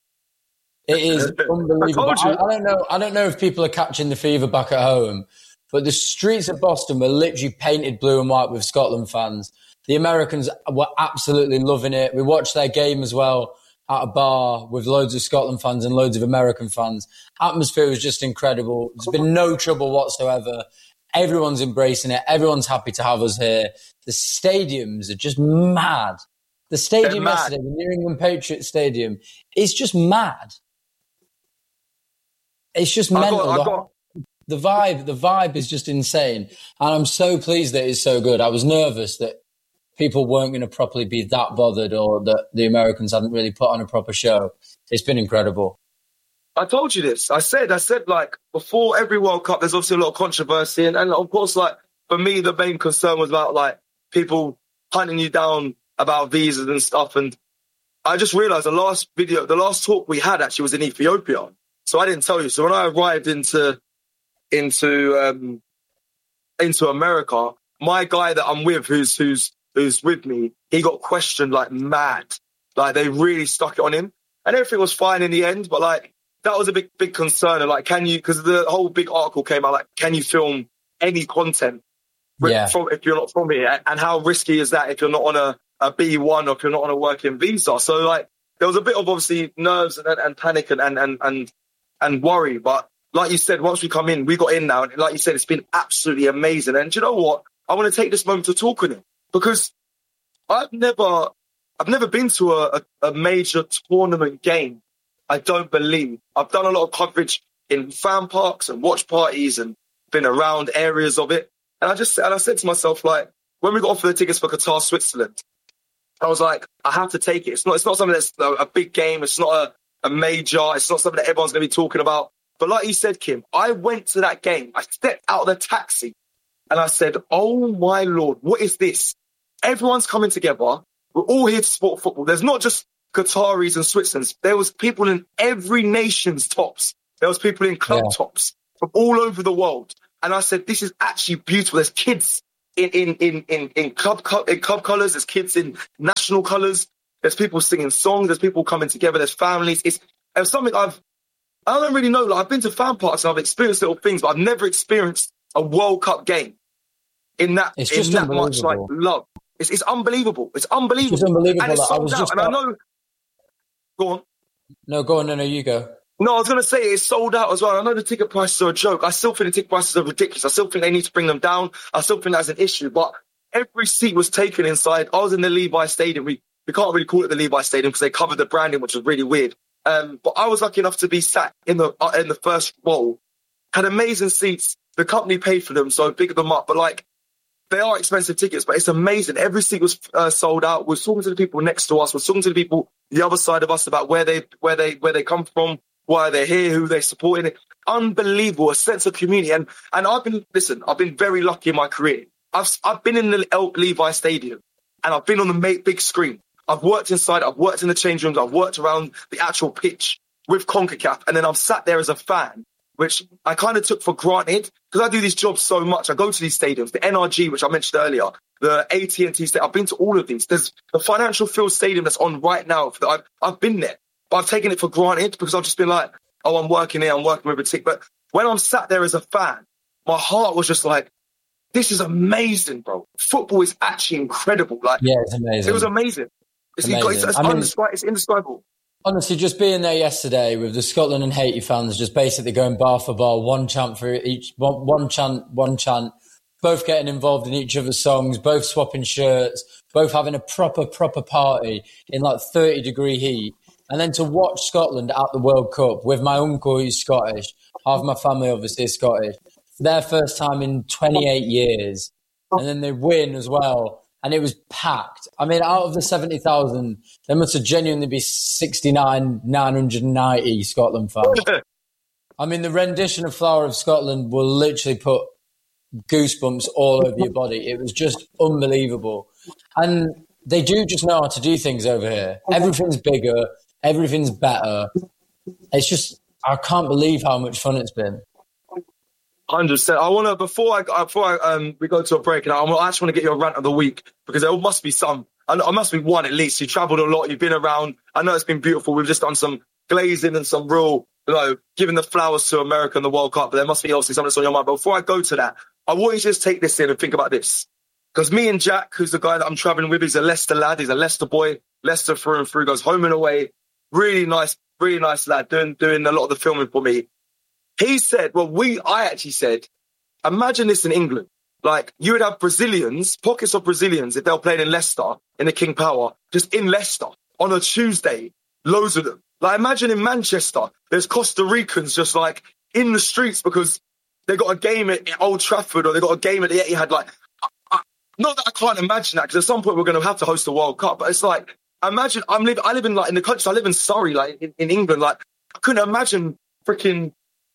S25: It is unbelievable. I, I don't know. I don't know if people are catching the fever back at home, but the streets of Boston were literally painted blue and white with Scotland fans. The Americans were absolutely loving it. We watched their game as well at a bar with loads of Scotland fans and loads of American fans. Atmosphere was just incredible. There's been no trouble whatsoever. Everyone's embracing it. Everyone's happy to have us here. The stadiums are just mad. The stadium
S24: mad.
S25: yesterday, the New England Patriots Stadium, is just mad. It's just
S24: I
S25: mental.
S24: got- I got-
S25: The vibe, the vibe is just insane. And I'm so pleased that it's so good. I was nervous that people weren't going to properly be that bothered, or that the Americans hadn't really put on a proper show. It's been incredible.
S24: I told you this. I said, I said, like, before every World Cup, there's obviously a lot of controversy. And, and of course, like, for me, the main concern was about, like, people hunting you down about visas and stuff. And I just realized the last video, the last talk we had actually was in Ethiopia. So I didn't tell you. So when I arrived into, into, um, into America, my guy that I'm with, who's who's who's with me, he got questioned like mad. Like they really stuck it on him, and everything was fine in the end. But like that was a big big concern. And like, can you? Because the whole big article came out like, can you film any content
S25: Yeah.
S24: from, if you're not from here? And how risky is that if you're not on a, a B one or if you're not on a working visa? So like there was a bit of obviously nerves and, and panic and, and and and and worry. But like you said, once we come in, we got in now, and like you said, it's been absolutely amazing. And do you know what? I want to take this moment to talk with him, because I've never, I've never been to a, a, a major tournament game. I don't believe. I've done a lot of coverage in fan parks and watch parties and been around areas of it. And I just, and I said to myself, like, when we got offered the tickets for Qatar, Switzerland, I was like, I have to take it. It's not, it's not something that's a, a big game. It's not a, a major. It's not something that everyone's going to be talking about. But like you said, Kim, I went to that game. I stepped out of the taxi and I said, oh my Lord, what is this? Everyone's coming together. We're all here to support football. There's not just Qataris and Switzerlands. There was people in every nation's tops. There was people in club
S25: Yeah.
S24: tops from all over the world. And I said, this is actually beautiful. There's kids in in in in, in club co- in club colours. There's kids in national colours. There's people singing songs. There's people coming together. There's families. It's, it's something I've I don't really know. Like, I've been to fan parks and I've experienced little things, but I've never experienced a World Cup game in that
S25: It's
S24: in
S25: just
S24: that much like
S25: unbelievable.
S24: love. It's, it's unbelievable. It's unbelievable.
S25: It's just unbelievable.
S24: And it's
S25: Like, I
S24: sold
S25: was
S24: out.
S25: just
S24: And I
S25: about-
S24: know. Go on.
S25: No, go on. No, no, you go.
S24: No, I was going to say it's sold out as well. I know the ticket prices are a joke. I still think the ticket prices are ridiculous. I still think they need to bring them down. I still think that's an issue. But every seat was taken inside. I was in the Levi Stadium. We we can't really call it the Levi Stadium because they covered the branding, which was really weird. Um, but I was lucky enough to be sat in the uh, in the first row. Had amazing seats. The company paid for them, so big them up. But like, they are expensive tickets, but it's amazing. Every seat was uh, sold out. We're talking to the people next to us. We're talking to the people the other side of us about where they where they where they come from, why they're here, who they're supporting. Unbelievable, a sense of community. And and I've been listen. I've been very lucky in my career. I've I've been in the El- Levi Stadium, and I've been on the ma- big screen. I've worked inside. I've worked in the change rooms. I've worked around the actual pitch with CONCACAF, and then I've sat there as a fan, which I kind of took for granted because I do these jobs so much. I go to these stadiums, the N R G, which I mentioned earlier, the A T and T Stadium. I've been to all of these. There's the Financial Field Stadium that's on right now. For the, I've, I've been there, but I've taken it for granted because I've just been like, oh, I'm working here, I'm working with a tick. But when I'm sat there as a fan, my heart was just like, this is amazing, bro. Football is actually incredible. Like,
S25: Yeah, it's amazing.
S24: it was amazing. It's,
S25: Amazing.
S24: it's, it's,
S25: I mean-
S24: undescri- it's indescribable.
S25: Honestly, just being there yesterday with the Scotland and Haiti fans, just basically going bar for bar, one chant for each, one, one chant, one chant, both getting involved in each other's songs, both swapping shirts, both having a proper, proper party in like thirty degree heat. And then to watch Scotland at the World Cup with my uncle who's Scottish, half my family obviously is Scottish, for their first time in twenty-eight years. And then they win as well. And it was packed. I mean, out of the seventy thousand, there must have genuinely be sixty-nine, nine hundred ninety Scotland fans. I mean, the rendition of Flower of Scotland will literally put goosebumps all over your body. It was just unbelievable. And they do just know how to do things over here. Everything's bigger. Everything's better. It's just, I can't believe how much fun it's been.
S24: Hundred percent. I want to before I before I, um we go to a break, and I, I actually want to get your rant of the week because there must be some. I know, must be one at least. You travelled a lot. You've been around. I know it's been beautiful. We've just done some glazing and some real, you know, giving the flowers to America in the World Cup. But there must be obviously something that's on your mind. But before I go to that, I want you to just take this in and think about this, because me and Jack, who's the guy that I'm travelling with, he's a Leicester lad. He's a Leicester boy. Leicester through and through. Goes home and away. Really nice, really nice lad. Doing doing a lot of the filming for me. He said, well, we, I actually said, imagine this in England. Like, you would have Brazilians, pockets of Brazilians, if they were playing in Leicester, in the King Power, just in Leicester, on a Tuesday, loads of them. Like, imagine in Manchester, there's Costa Ricans just, like, in the streets because they got a game at Old Trafford or they got a game at the Etihad. Like, I, I, not that I can't imagine that, because at some point we're going to have to host the World Cup, but it's like, imagine, I'm live, I live in, like, in the country, I live in Surrey, like, in, in England, like, I couldn't imagine freaking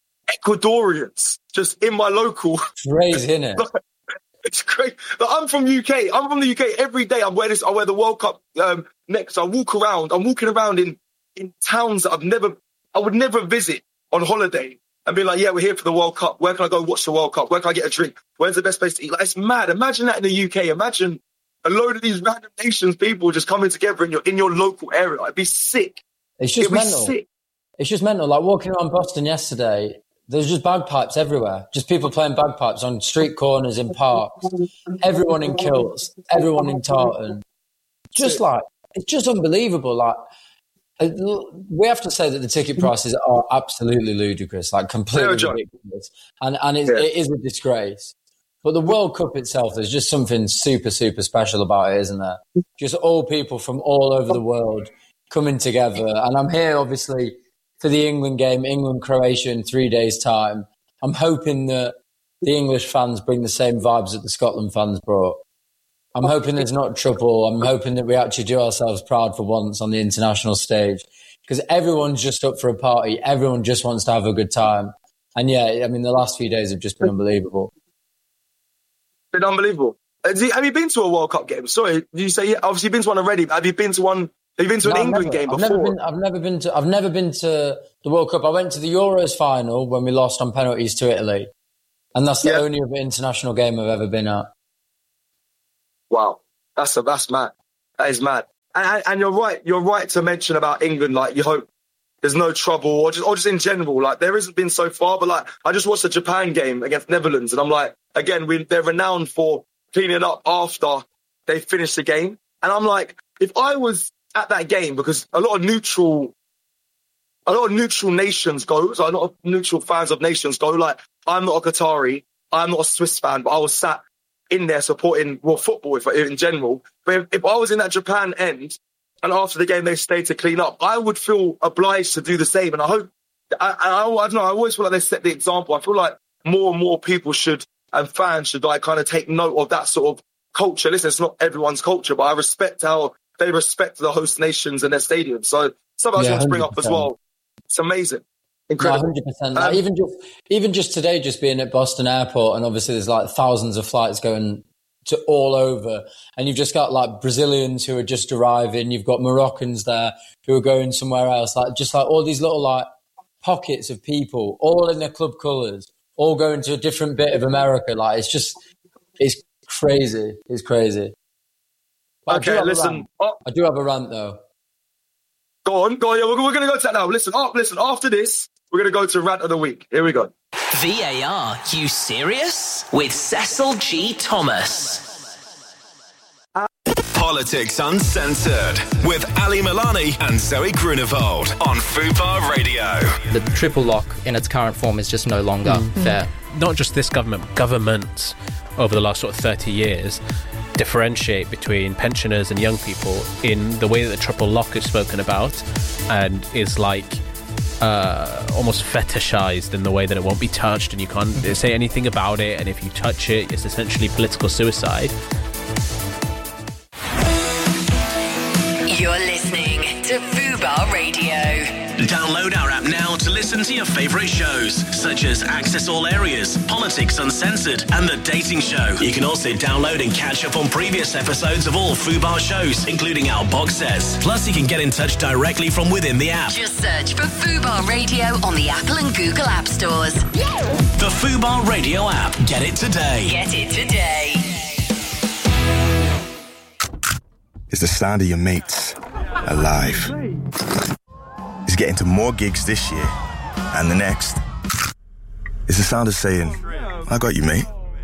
S24: Ecuadorians just in my local.
S25: Crazy, isn't it?
S24: It's great. But I'm from U K. I'm from the U K. Every day I wear this. I wear the World Cup um, next. I walk around. I'm walking around in, in towns that I've never, I would never visit on holiday. and being like, yeah, we're here for the World Cup. Where can I go watch the World Cup? Where can I get a drink? Where's the best place to eat? Like, it's mad. Imagine that in the U K. Imagine a load of these random nations, people just coming together in your in your local area. Like, it'd be sick.
S25: It's just
S24: It'd be
S25: mental.
S24: sick.
S25: It's just mental. Like walking around Boston yesterday, there's just bagpipes everywhere. Just people playing bagpipes on street corners, in parks. Everyone in kilts, everyone in tartan. Just like, it's just unbelievable. Like, we have to say that the ticket prices are absolutely ludicrous, like completely ridiculous. And, and it,
S24: Yeah.
S25: it is a disgrace. But the World Cup itself, there's just something super, super special about it, isn't there? Just all people from all over the world coming together. And I'm here, obviously, for the England game, England-Croatia in three days' time. I'm hoping that the English fans bring the same vibes that the Scotland fans brought. I'm hoping there's not trouble. I'm hoping that we actually do ourselves proud for once on the international stage, because everyone's just up for a party. Everyone just wants to have a good time. And yeah, I mean, the last few days have just been unbelievable.
S24: Been unbelievable. Have you have you been to a World Cup game? Sorry, you say, yeah, obviously you've been to one already, but have you been to one? Have you been to an
S25: No, I've
S24: England
S25: never-
S24: game
S25: I've
S24: before?
S25: Never been, I've never been to. I've never been to the World Cup. I went to the Euros final when we lost on penalties to Italy, and that's the only other international game I've ever been at.
S24: Wow, that's a, that's mad. That is mad. And, and, and you're right. You're right to mention about England. Like, you hope there's no trouble, or just or just in general. Like, there hasn't been so far, but like, I just watched the Japan game against Netherlands, and I'm like, again, we, they're renowned for cleaning up after they finish the game, and I'm like, if I was at that game, because a lot of neutral, a lot of neutral nations go, so a lot of neutral fans of nations go. Like, I'm not a Qatari, I'm not a Swiss fan, but I was sat in there supporting well football if, in general. But if, if I was in that Japan end and after the game they stayed to clean up, I would feel obliged to do the same. And I hope, I, I, I don't know, I always feel like they set the example. I feel like more and more people should, and fans should, like, kind of take note of that sort of culture. Listen, it's not everyone's culture, but I respect how they respect the host nations and their stadiums. So something I just
S25: Yeah,
S24: want to bring up as
S25: one hundred percent.
S24: well. It's amazing. Incredible.
S25: one hundred percent.
S24: Um,
S25: Like, even just even just today, just being at Boston Airport, and obviously there's like thousands of flights going to all over, and you've just got like Brazilians who are just arriving, you've got Moroccans there who are going somewhere else, like just like all these little like pockets of people, all in their club colours, all going to a different bit of America. Like, it's just, it's crazy. It's crazy. But I do
S24: Okay,
S25: have a
S24: listen.
S25: rant.
S24: Oh,
S25: I do have a rant though.
S24: go on, go on. Yeah, we're, we're going to go to that now. Listen, oh, listen. After this, we're going to go to Rant of the Week. Here we go.
S6: V A R, you serious? With Cecil G. Thomas.
S2: Politics Uncensored with Ali Milani and Zoe Grunewald on Fubar Radio.
S3: The triple lock in its current form is just no longer
S8: Mm.
S3: fair.
S8: Not just this government, but governments over the last sort of thirty years differentiate between pensioners and young people in the way that the triple lock is spoken about, and is like uh, almost fetishized in the way that it won't be touched and you can't say anything about it, and if you touch it, it's essentially political suicide.
S4: You're listening to Fubar Radio.
S6: Download our app now to listen to your favourite shows, such as Access All Areas, Politics Uncensored, and The Dating Show. You can also download and catch up on previous episodes of all Fubar shows, including our box sets. Plus, you can get in touch directly from within the app.
S4: Just search for Fubar Radio on the Apple and Google App Stores.
S6: The Fubar Radio app. Get it today.
S4: Get it today.
S9: Is the sound of your mates alive? Is getting to more gigs this year and the next? Is the sound of saying, I got you, mate?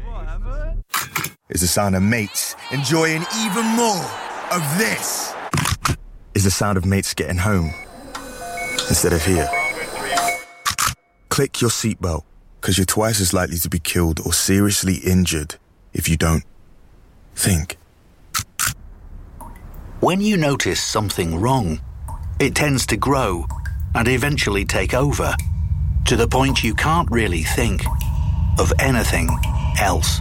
S9: Is the sound of mates enjoying even more of this? Is the sound of mates getting home instead of here? Click your seatbelt, because you're twice as likely to be killed or seriously injured if you don't. Think.
S23: When you notice something wrong, it tends to grow and eventually take over, to the point you can't really think of anything else.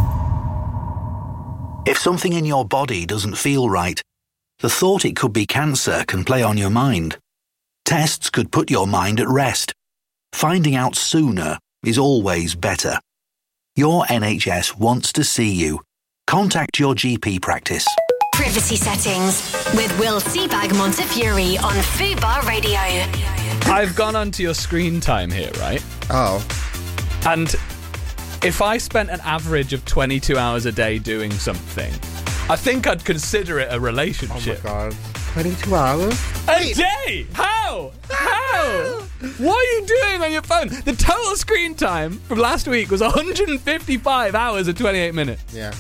S23: If something in your body doesn't feel right, the thought it could be cancer can play on your mind. Tests could put your mind at rest. Finding out sooner is always better. Your N H S wants to see you. Contact your G P practice.
S4: Privacy settings with Will Seabag Montefiore on Fubar Radio.
S1: I've gone onto your screen time here, right?
S10: Oh.
S1: And if I spent an average of twenty-two hours a day doing something, I think I'd consider it a relationship.
S10: Oh my God. twenty-two hours?
S1: A day? How? How? What are you doing on your phone? The total screen time from last week was one hundred fifty-five hours and twenty-eight minutes.
S10: Yeah.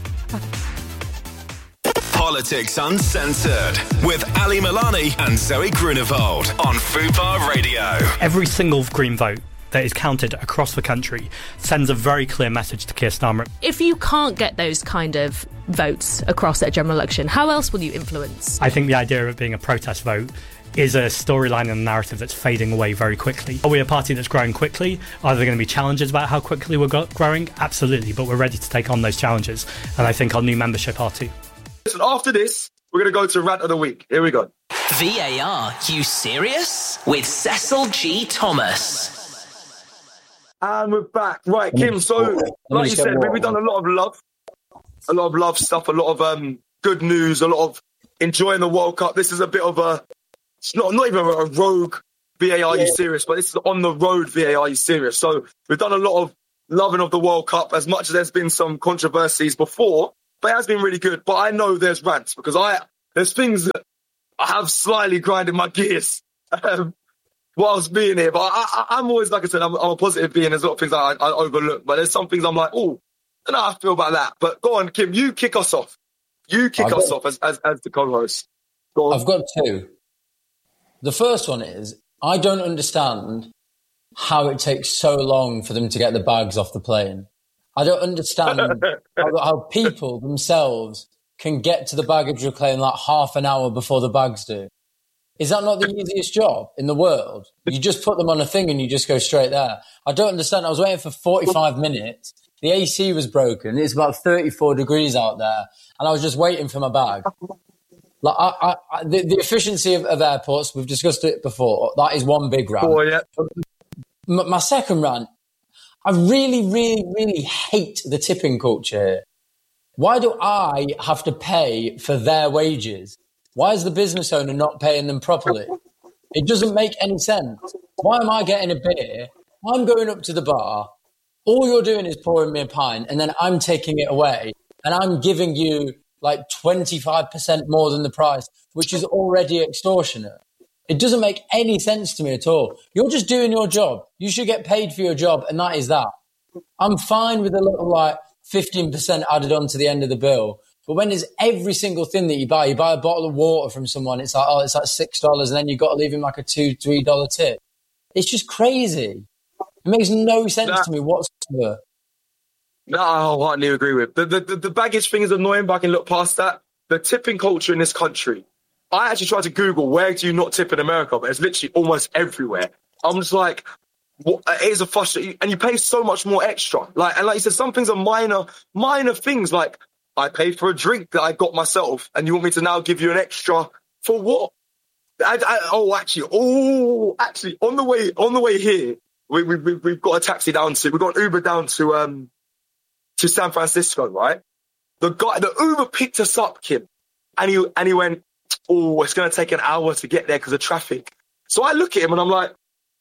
S2: Politics Uncensored with Ali Milani and Zoe Grunewald on Fubar Radio.
S11: Every single Green vote that is counted across the country sends a very clear message to Keir Starmer.
S12: If you can't get those kind of votes across at a general election, how else will you influence?
S11: I think the idea of it being a protest vote is a storyline and a narrative that's fading away very quickly. Are we a party that's growing quickly? Are there going to be challenges about how quickly we're go- growing? Absolutely, but we're ready to take on those challenges, and I think our new membership are too.
S24: Listen, after this, we're going to go to Rant of the Week. Here we go.
S13: V A R, you serious? With Cecil G. Thomas.
S24: And we're back. Right, Kim, so like you said, we've done a lot of love. A lot of love stuff, a lot of um, good news, a lot of enjoying the World Cup. This is a bit of a, it's not, not even a rogue V A R, you serious, but this is on the road V A R, you serious. So we've done a lot of loving of the World Cup, as much as there's been some controversies before, but it has been really good. But I know there's rants, because I there's things that I have slightly grinded my gears um, whilst being here. But I, I, I'm always, like I said, I'm, I'm a positive being. There's a lot of things I, I overlook, but there's some things I'm like, oh, I don't know how I feel about that. But go on, Kim, you kick us off. You kick
S25: I've
S24: us
S25: got,
S24: off as, as, as the co-host. Go on.
S25: I've got two. The first one is, I don't understand how it takes so long for them to get the bags off the plane. I don't understand how, how people themselves can get to the baggage claim like half an hour before the bags do. Is that not the easiest job in the world? You just put them on a thing and you just go straight there. I don't understand. I was waiting for forty-five minutes. The A C was broken. It's about thirty-four degrees out there. And I was just waiting for my bag. Like I, I, I, the, the efficiency of, of airports, we've discussed it before. That is one big rant.
S24: Oh, yeah.
S25: My, my second rant, I really, really, really hate the tipping culture here. Why do I have to pay for their wages? Why is the business owner not paying them properly? It doesn't make any sense. Why am I getting a beer? I'm going up to the bar. All you're doing is pouring me a pint, and then I'm taking it away, and I'm giving you like twenty-five percent more than the price, which is already extortionate. It doesn't make any sense to me at all. You're just doing your job. You should get paid for your job, and that is that. I'm fine with a little like fifteen percent added on to the end of the bill. But when there's every single thing that you buy, you buy a bottle of water from someone, it's like, oh, it's like six dollars, and then you've got to leave him like a two dollars, three dollars tip. It's just crazy. It makes no sense nah. to me whatsoever.
S24: No, I wholeheartedly agree with. The, the, the baggage thing is annoying, but I can look past that. The tipping culture in this country, I actually tried to Google, where do you not tip in America? But it's literally almost everywhere. I'm just like, what, it is a frustrating, and you pay so much more extra. Like, and like you said, some things are minor, minor things. Like, I paid for a drink that I got myself, and you want me to now give you an extra for what? I, I, oh, actually, oh, actually, on the way, on the way here, we, we, we, we've got a taxi down to, we've got an Uber down to, um, to San Francisco, right? The guy, the Uber picked us up, Kim, and he, and he went, oh, it's going to take an hour to get there because of traffic. So I look at him and I'm like,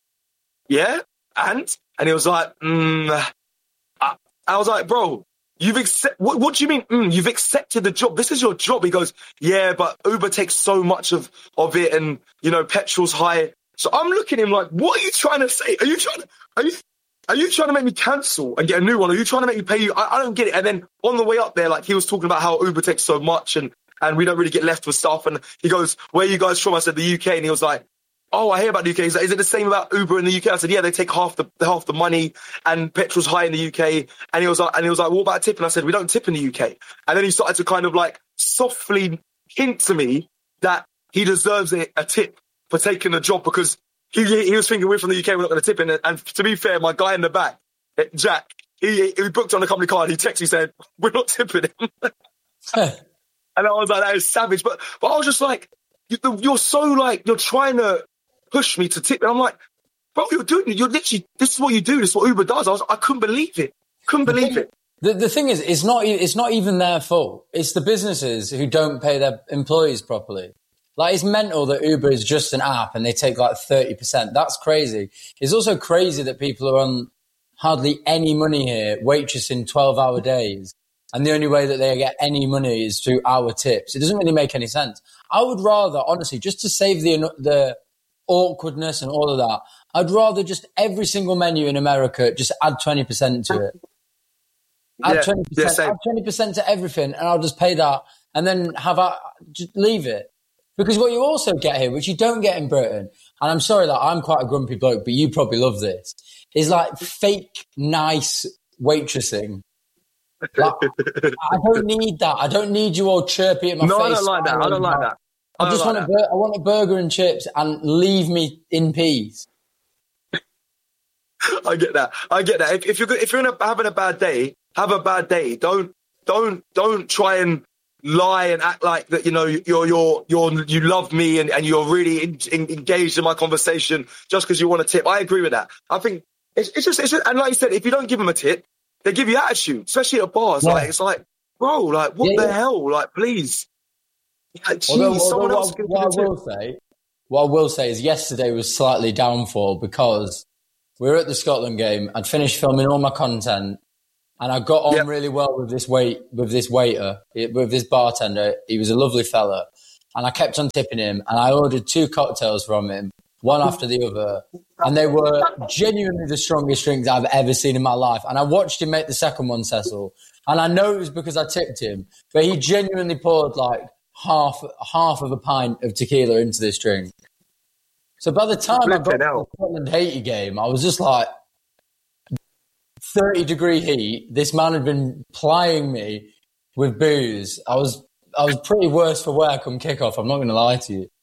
S24: yeah, and? And he was like, mm. I, I was like, bro, you've accept. What, what do you mean? Mm, you've accepted the job. This is your job. He goes, yeah, but Uber takes so much of, of it, and you know, petrol's high. So I'm looking at him like, what are you trying to say? Are you trying to, are you, are you trying to make me cancel and get a new one? Are you trying to make me pay you? I, I don't get it. And then on the way up there, like he was talking about how Uber takes so much and, and we don't really get left with stuff. And he goes, where are you guys from? I said, the U K. And he was like, oh, I hear about the U K. He's like, is it the same about Uber in the U K? I said, yeah, they take half the half the money and petrol's high in the U K. And he was like, and he was like, what about a tip? And I said, we don't tip in the U K. And then he started to kind of like softly hint to me that he deserves a, a tip for taking the job because he he was thinking we're from the U K, we're not going to tip in. And to be fair, my guy in the back, Jack, he, he booked on the company card. He texted me saying, we're not tipping him. And I was like, that is savage. But but I was just like, you're so like, you're trying to push me to tip. And I'm like, bro, you're doing it. You're literally, this is what you do. This is what Uber does. I was, I couldn't believe it. Couldn't believe it.
S25: The, the thing is, it's not, it's not even their fault. It's the businesses who don't pay their employees properly. Like, it's mental that Uber is just an app and they take like thirty percent. That's crazy. It's also crazy that people are on hardly any money here, waitressing twelve-hour days, and the only way that they get any money is through our tips. It doesn't really make any sense. I would rather, honestly, just to save the the awkwardness and all of that, I'd rather just every single menu in America just add twenty percent to it. Add
S24: Yeah,
S25: twenty percent,
S24: yeah, same.
S25: add twenty percent to everything, and I'll just pay that, and then have a, just leave it. Because what you also get here, which you don't get in Britain, and I'm sorry that I'm quite a grumpy bloke, but you probably love this, is like fake nice waitressing. Like, I don't need that. I don't need you all chirpy at my
S24: No,
S25: face.
S24: I don't like that. I don't like that. I
S25: I just
S24: don't
S25: want
S24: like
S25: a bur- I want a burger and chips and leave me in peace.
S24: I get that. I get that. If, if you're if you're in a, having a bad day, have a bad day. Don't don't don't try and lie and act like that. You know you're you're you're you love me and, and you're really in, in, engaged in my conversation just because you want a tip. I agree with that. I think it's, it's just it's just, and like you said, if you don't give them a tip, they give you attitude, especially at bars.
S25: Yeah.
S24: Like it's like, bro, like what
S25: Yeah,
S24: the
S25: yeah.
S24: hell? Like please, like, geez,
S25: Although,
S24: someone
S25: although
S24: else
S25: what,
S24: can
S25: what
S24: give
S25: I
S24: a
S25: will
S24: tip.
S25: say, what I will say is yesterday was slightly downfall because we were at the Scotland game. I'd finished filming all my content, and I got on
S24: Yep.
S25: really well with this wait with this waiter, with this bartender. He was a lovely fella, and I kept on tipping him. And I ordered two cocktails from him, one after the other, and they were genuinely the strongest drinks I've ever seen in my life. And I watched him make the second one, Cecil, and I know it was because I tipped him, but he genuinely poured like half half of a pint of tequila into this drink. So by the time I got to the Scotland Haiti game, I was just like, thirty degree heat. This man had been plying me with booze. I was I was pretty worse for wear come kickoff. I'm not going to lie to you.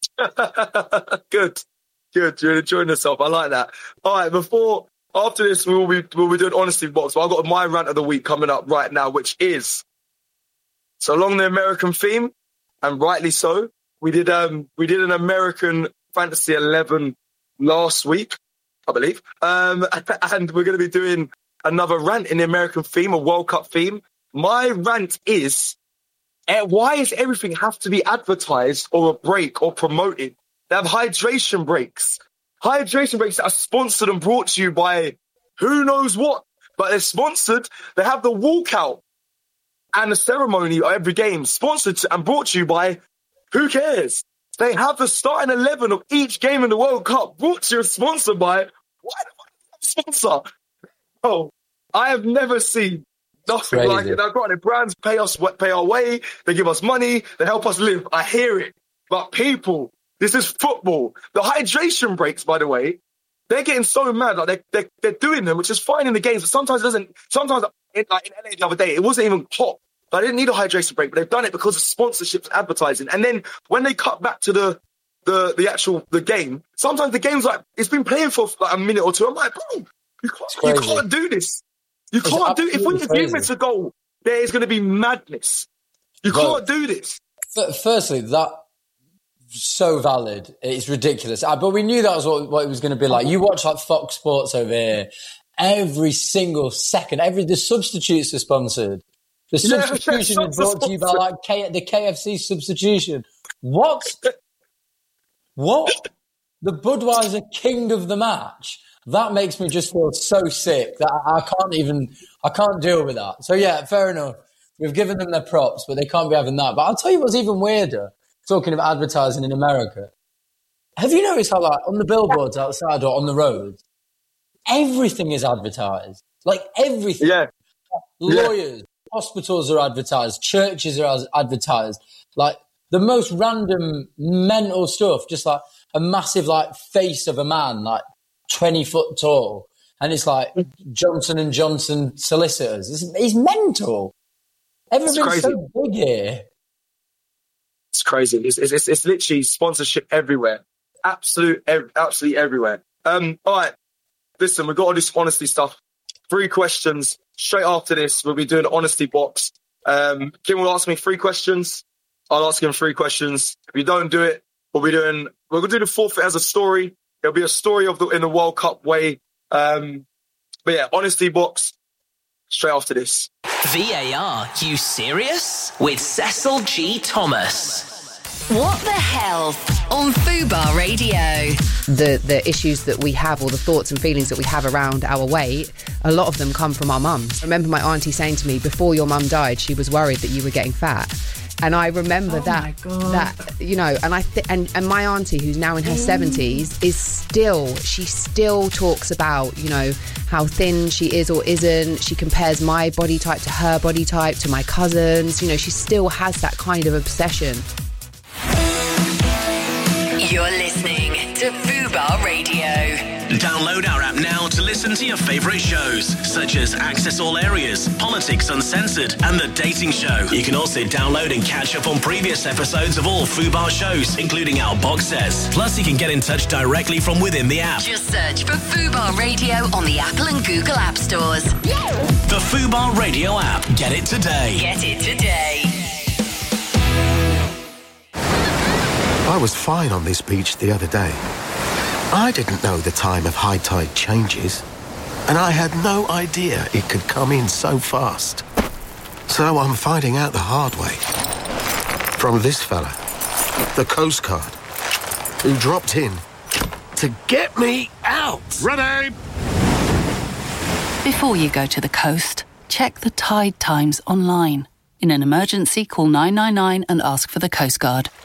S24: Good, good. You're enjoying yourself. I like that. All right, before after this, we will be we'll be doing honesty box. But I've got my rant of the week coming up right now, which is so along the American theme, and rightly so. We did um we did an American Fantasy eleven last week, I believe, um, and we're going to be doing another rant in the American theme, a World Cup theme. My rant is, uh, why does everything have to be advertised or a break or promoted? They have hydration breaks. Hydration breaks that are sponsored and brought to you by who knows what, but they're sponsored. They have the walkout and the ceremony of every game sponsored and brought to you by who cares? They have the starting eleven of each game in the World Cup brought to you and sponsored by why the sponsor? Oh, I have never seen nothing
S25: Crazy.
S24: like it. Now, granted, brands pay us, pay our way, they give us money, they help us live. I hear it. But people, this is football. The hydration breaks, by the way, they're getting so mad. Like they're, they're, they're doing them, which is fine in the games, but sometimes it doesn't. Sometimes, in, like in L A the other day, it wasn't even hot. I didn't need a hydration break, but they've done it because of sponsorships and advertising. And then when they cut back to the the the actual the game, sometimes the game's like it's been playing for like a minute or two. I'm like, bro, you can't, you can't do this. You
S25: It's
S24: can't do. If we
S25: absolutely
S24: if
S25: crazy.
S24: we miss a goal, there is going to be madness. You
S25: Well,
S24: can't do this.
S25: F- firstly, that so valid. It's ridiculous. Uh, but we knew that was what, what it was going to be like. You watch like Fox Sports over here. Every single second, every the substitutes are sponsored. The
S24: Yeah,
S25: substitution
S24: yeah,
S25: is brought to you by like K, the K F C substitution. What? What? The Budweiser king of the match. That makes me just feel so sick that I, I can't even, I can't deal with that. So yeah, fair enough. We've given them their props, but they can't be having that. But I'll tell you what's even weirder, talking of advertising in America. Have you noticed how like on the billboards outside or on the roads, everything is advertised? Like everything.
S24: Yeah.
S25: Lawyers, hospitals are advertised, churches are as- advertised. Like the most random mental stuff, just like a massive like face of a man, like twenty foot tall. And it's like Johnson and Johnson solicitors. It's, it's mental. Everything's
S24: crazy.
S25: so big here.
S24: It's crazy. It's it's, it's, it's literally sponsorship everywhere. Absolute, ev- absolutely everywhere. Um, all right. Listen, we've got all this honesty stuff. Three questions. Straight after this, we'll be doing an honesty box. Um, Kim will ask me three questions. I'll ask him three questions. If you don't do it, we'll be doing, we're going to do the forfeit as a story. It'll be a story of the in the World Cup way. Um, but yeah, honesty box. Straight after this.
S13: V A R, you serious? With Cecil G. Thomas.
S4: What the Health on Fubar Radio.
S5: The the issues that we have, or the thoughts and feelings that we have around our weight, a lot of them come from our mums. I remember my auntie saying to me, before your mum died, she was worried that you were getting fat. And I remember
S14: Oh
S5: that,
S14: my God.
S5: that you know, and I th- and and my auntie, who's now in her seventies, is still she still talks about, you know, how thin she is or isn't. She compares my body type to her body type, to my cousins. You know, she still has that kind of obsession.
S4: You're listening to Fubar Radio.
S6: Download our app now to listen to your favourite shows, such as Access All Areas, Politics Uncensored, and The Dating Show. You can also download and catch up on previous episodes of all Fubar shows, including our box sets. Plus, you can get in touch directly from within the app.
S4: Just search for Fubar Radio on the Apple and Google App Stores.
S6: The Fubar Radio app. Get it today.
S4: Get it today.
S16: I was fine on this beach the other day. I didn't know the time of high tide changes, and I had no idea it could come in so fast. So I'm finding out the hard way. From this fella, the Coast Guard, who dropped in to get me out.
S17: Ready!
S18: Before you go to the coast, check the tide times online. In an emergency, call nine nine nine and ask for the Coast Guard.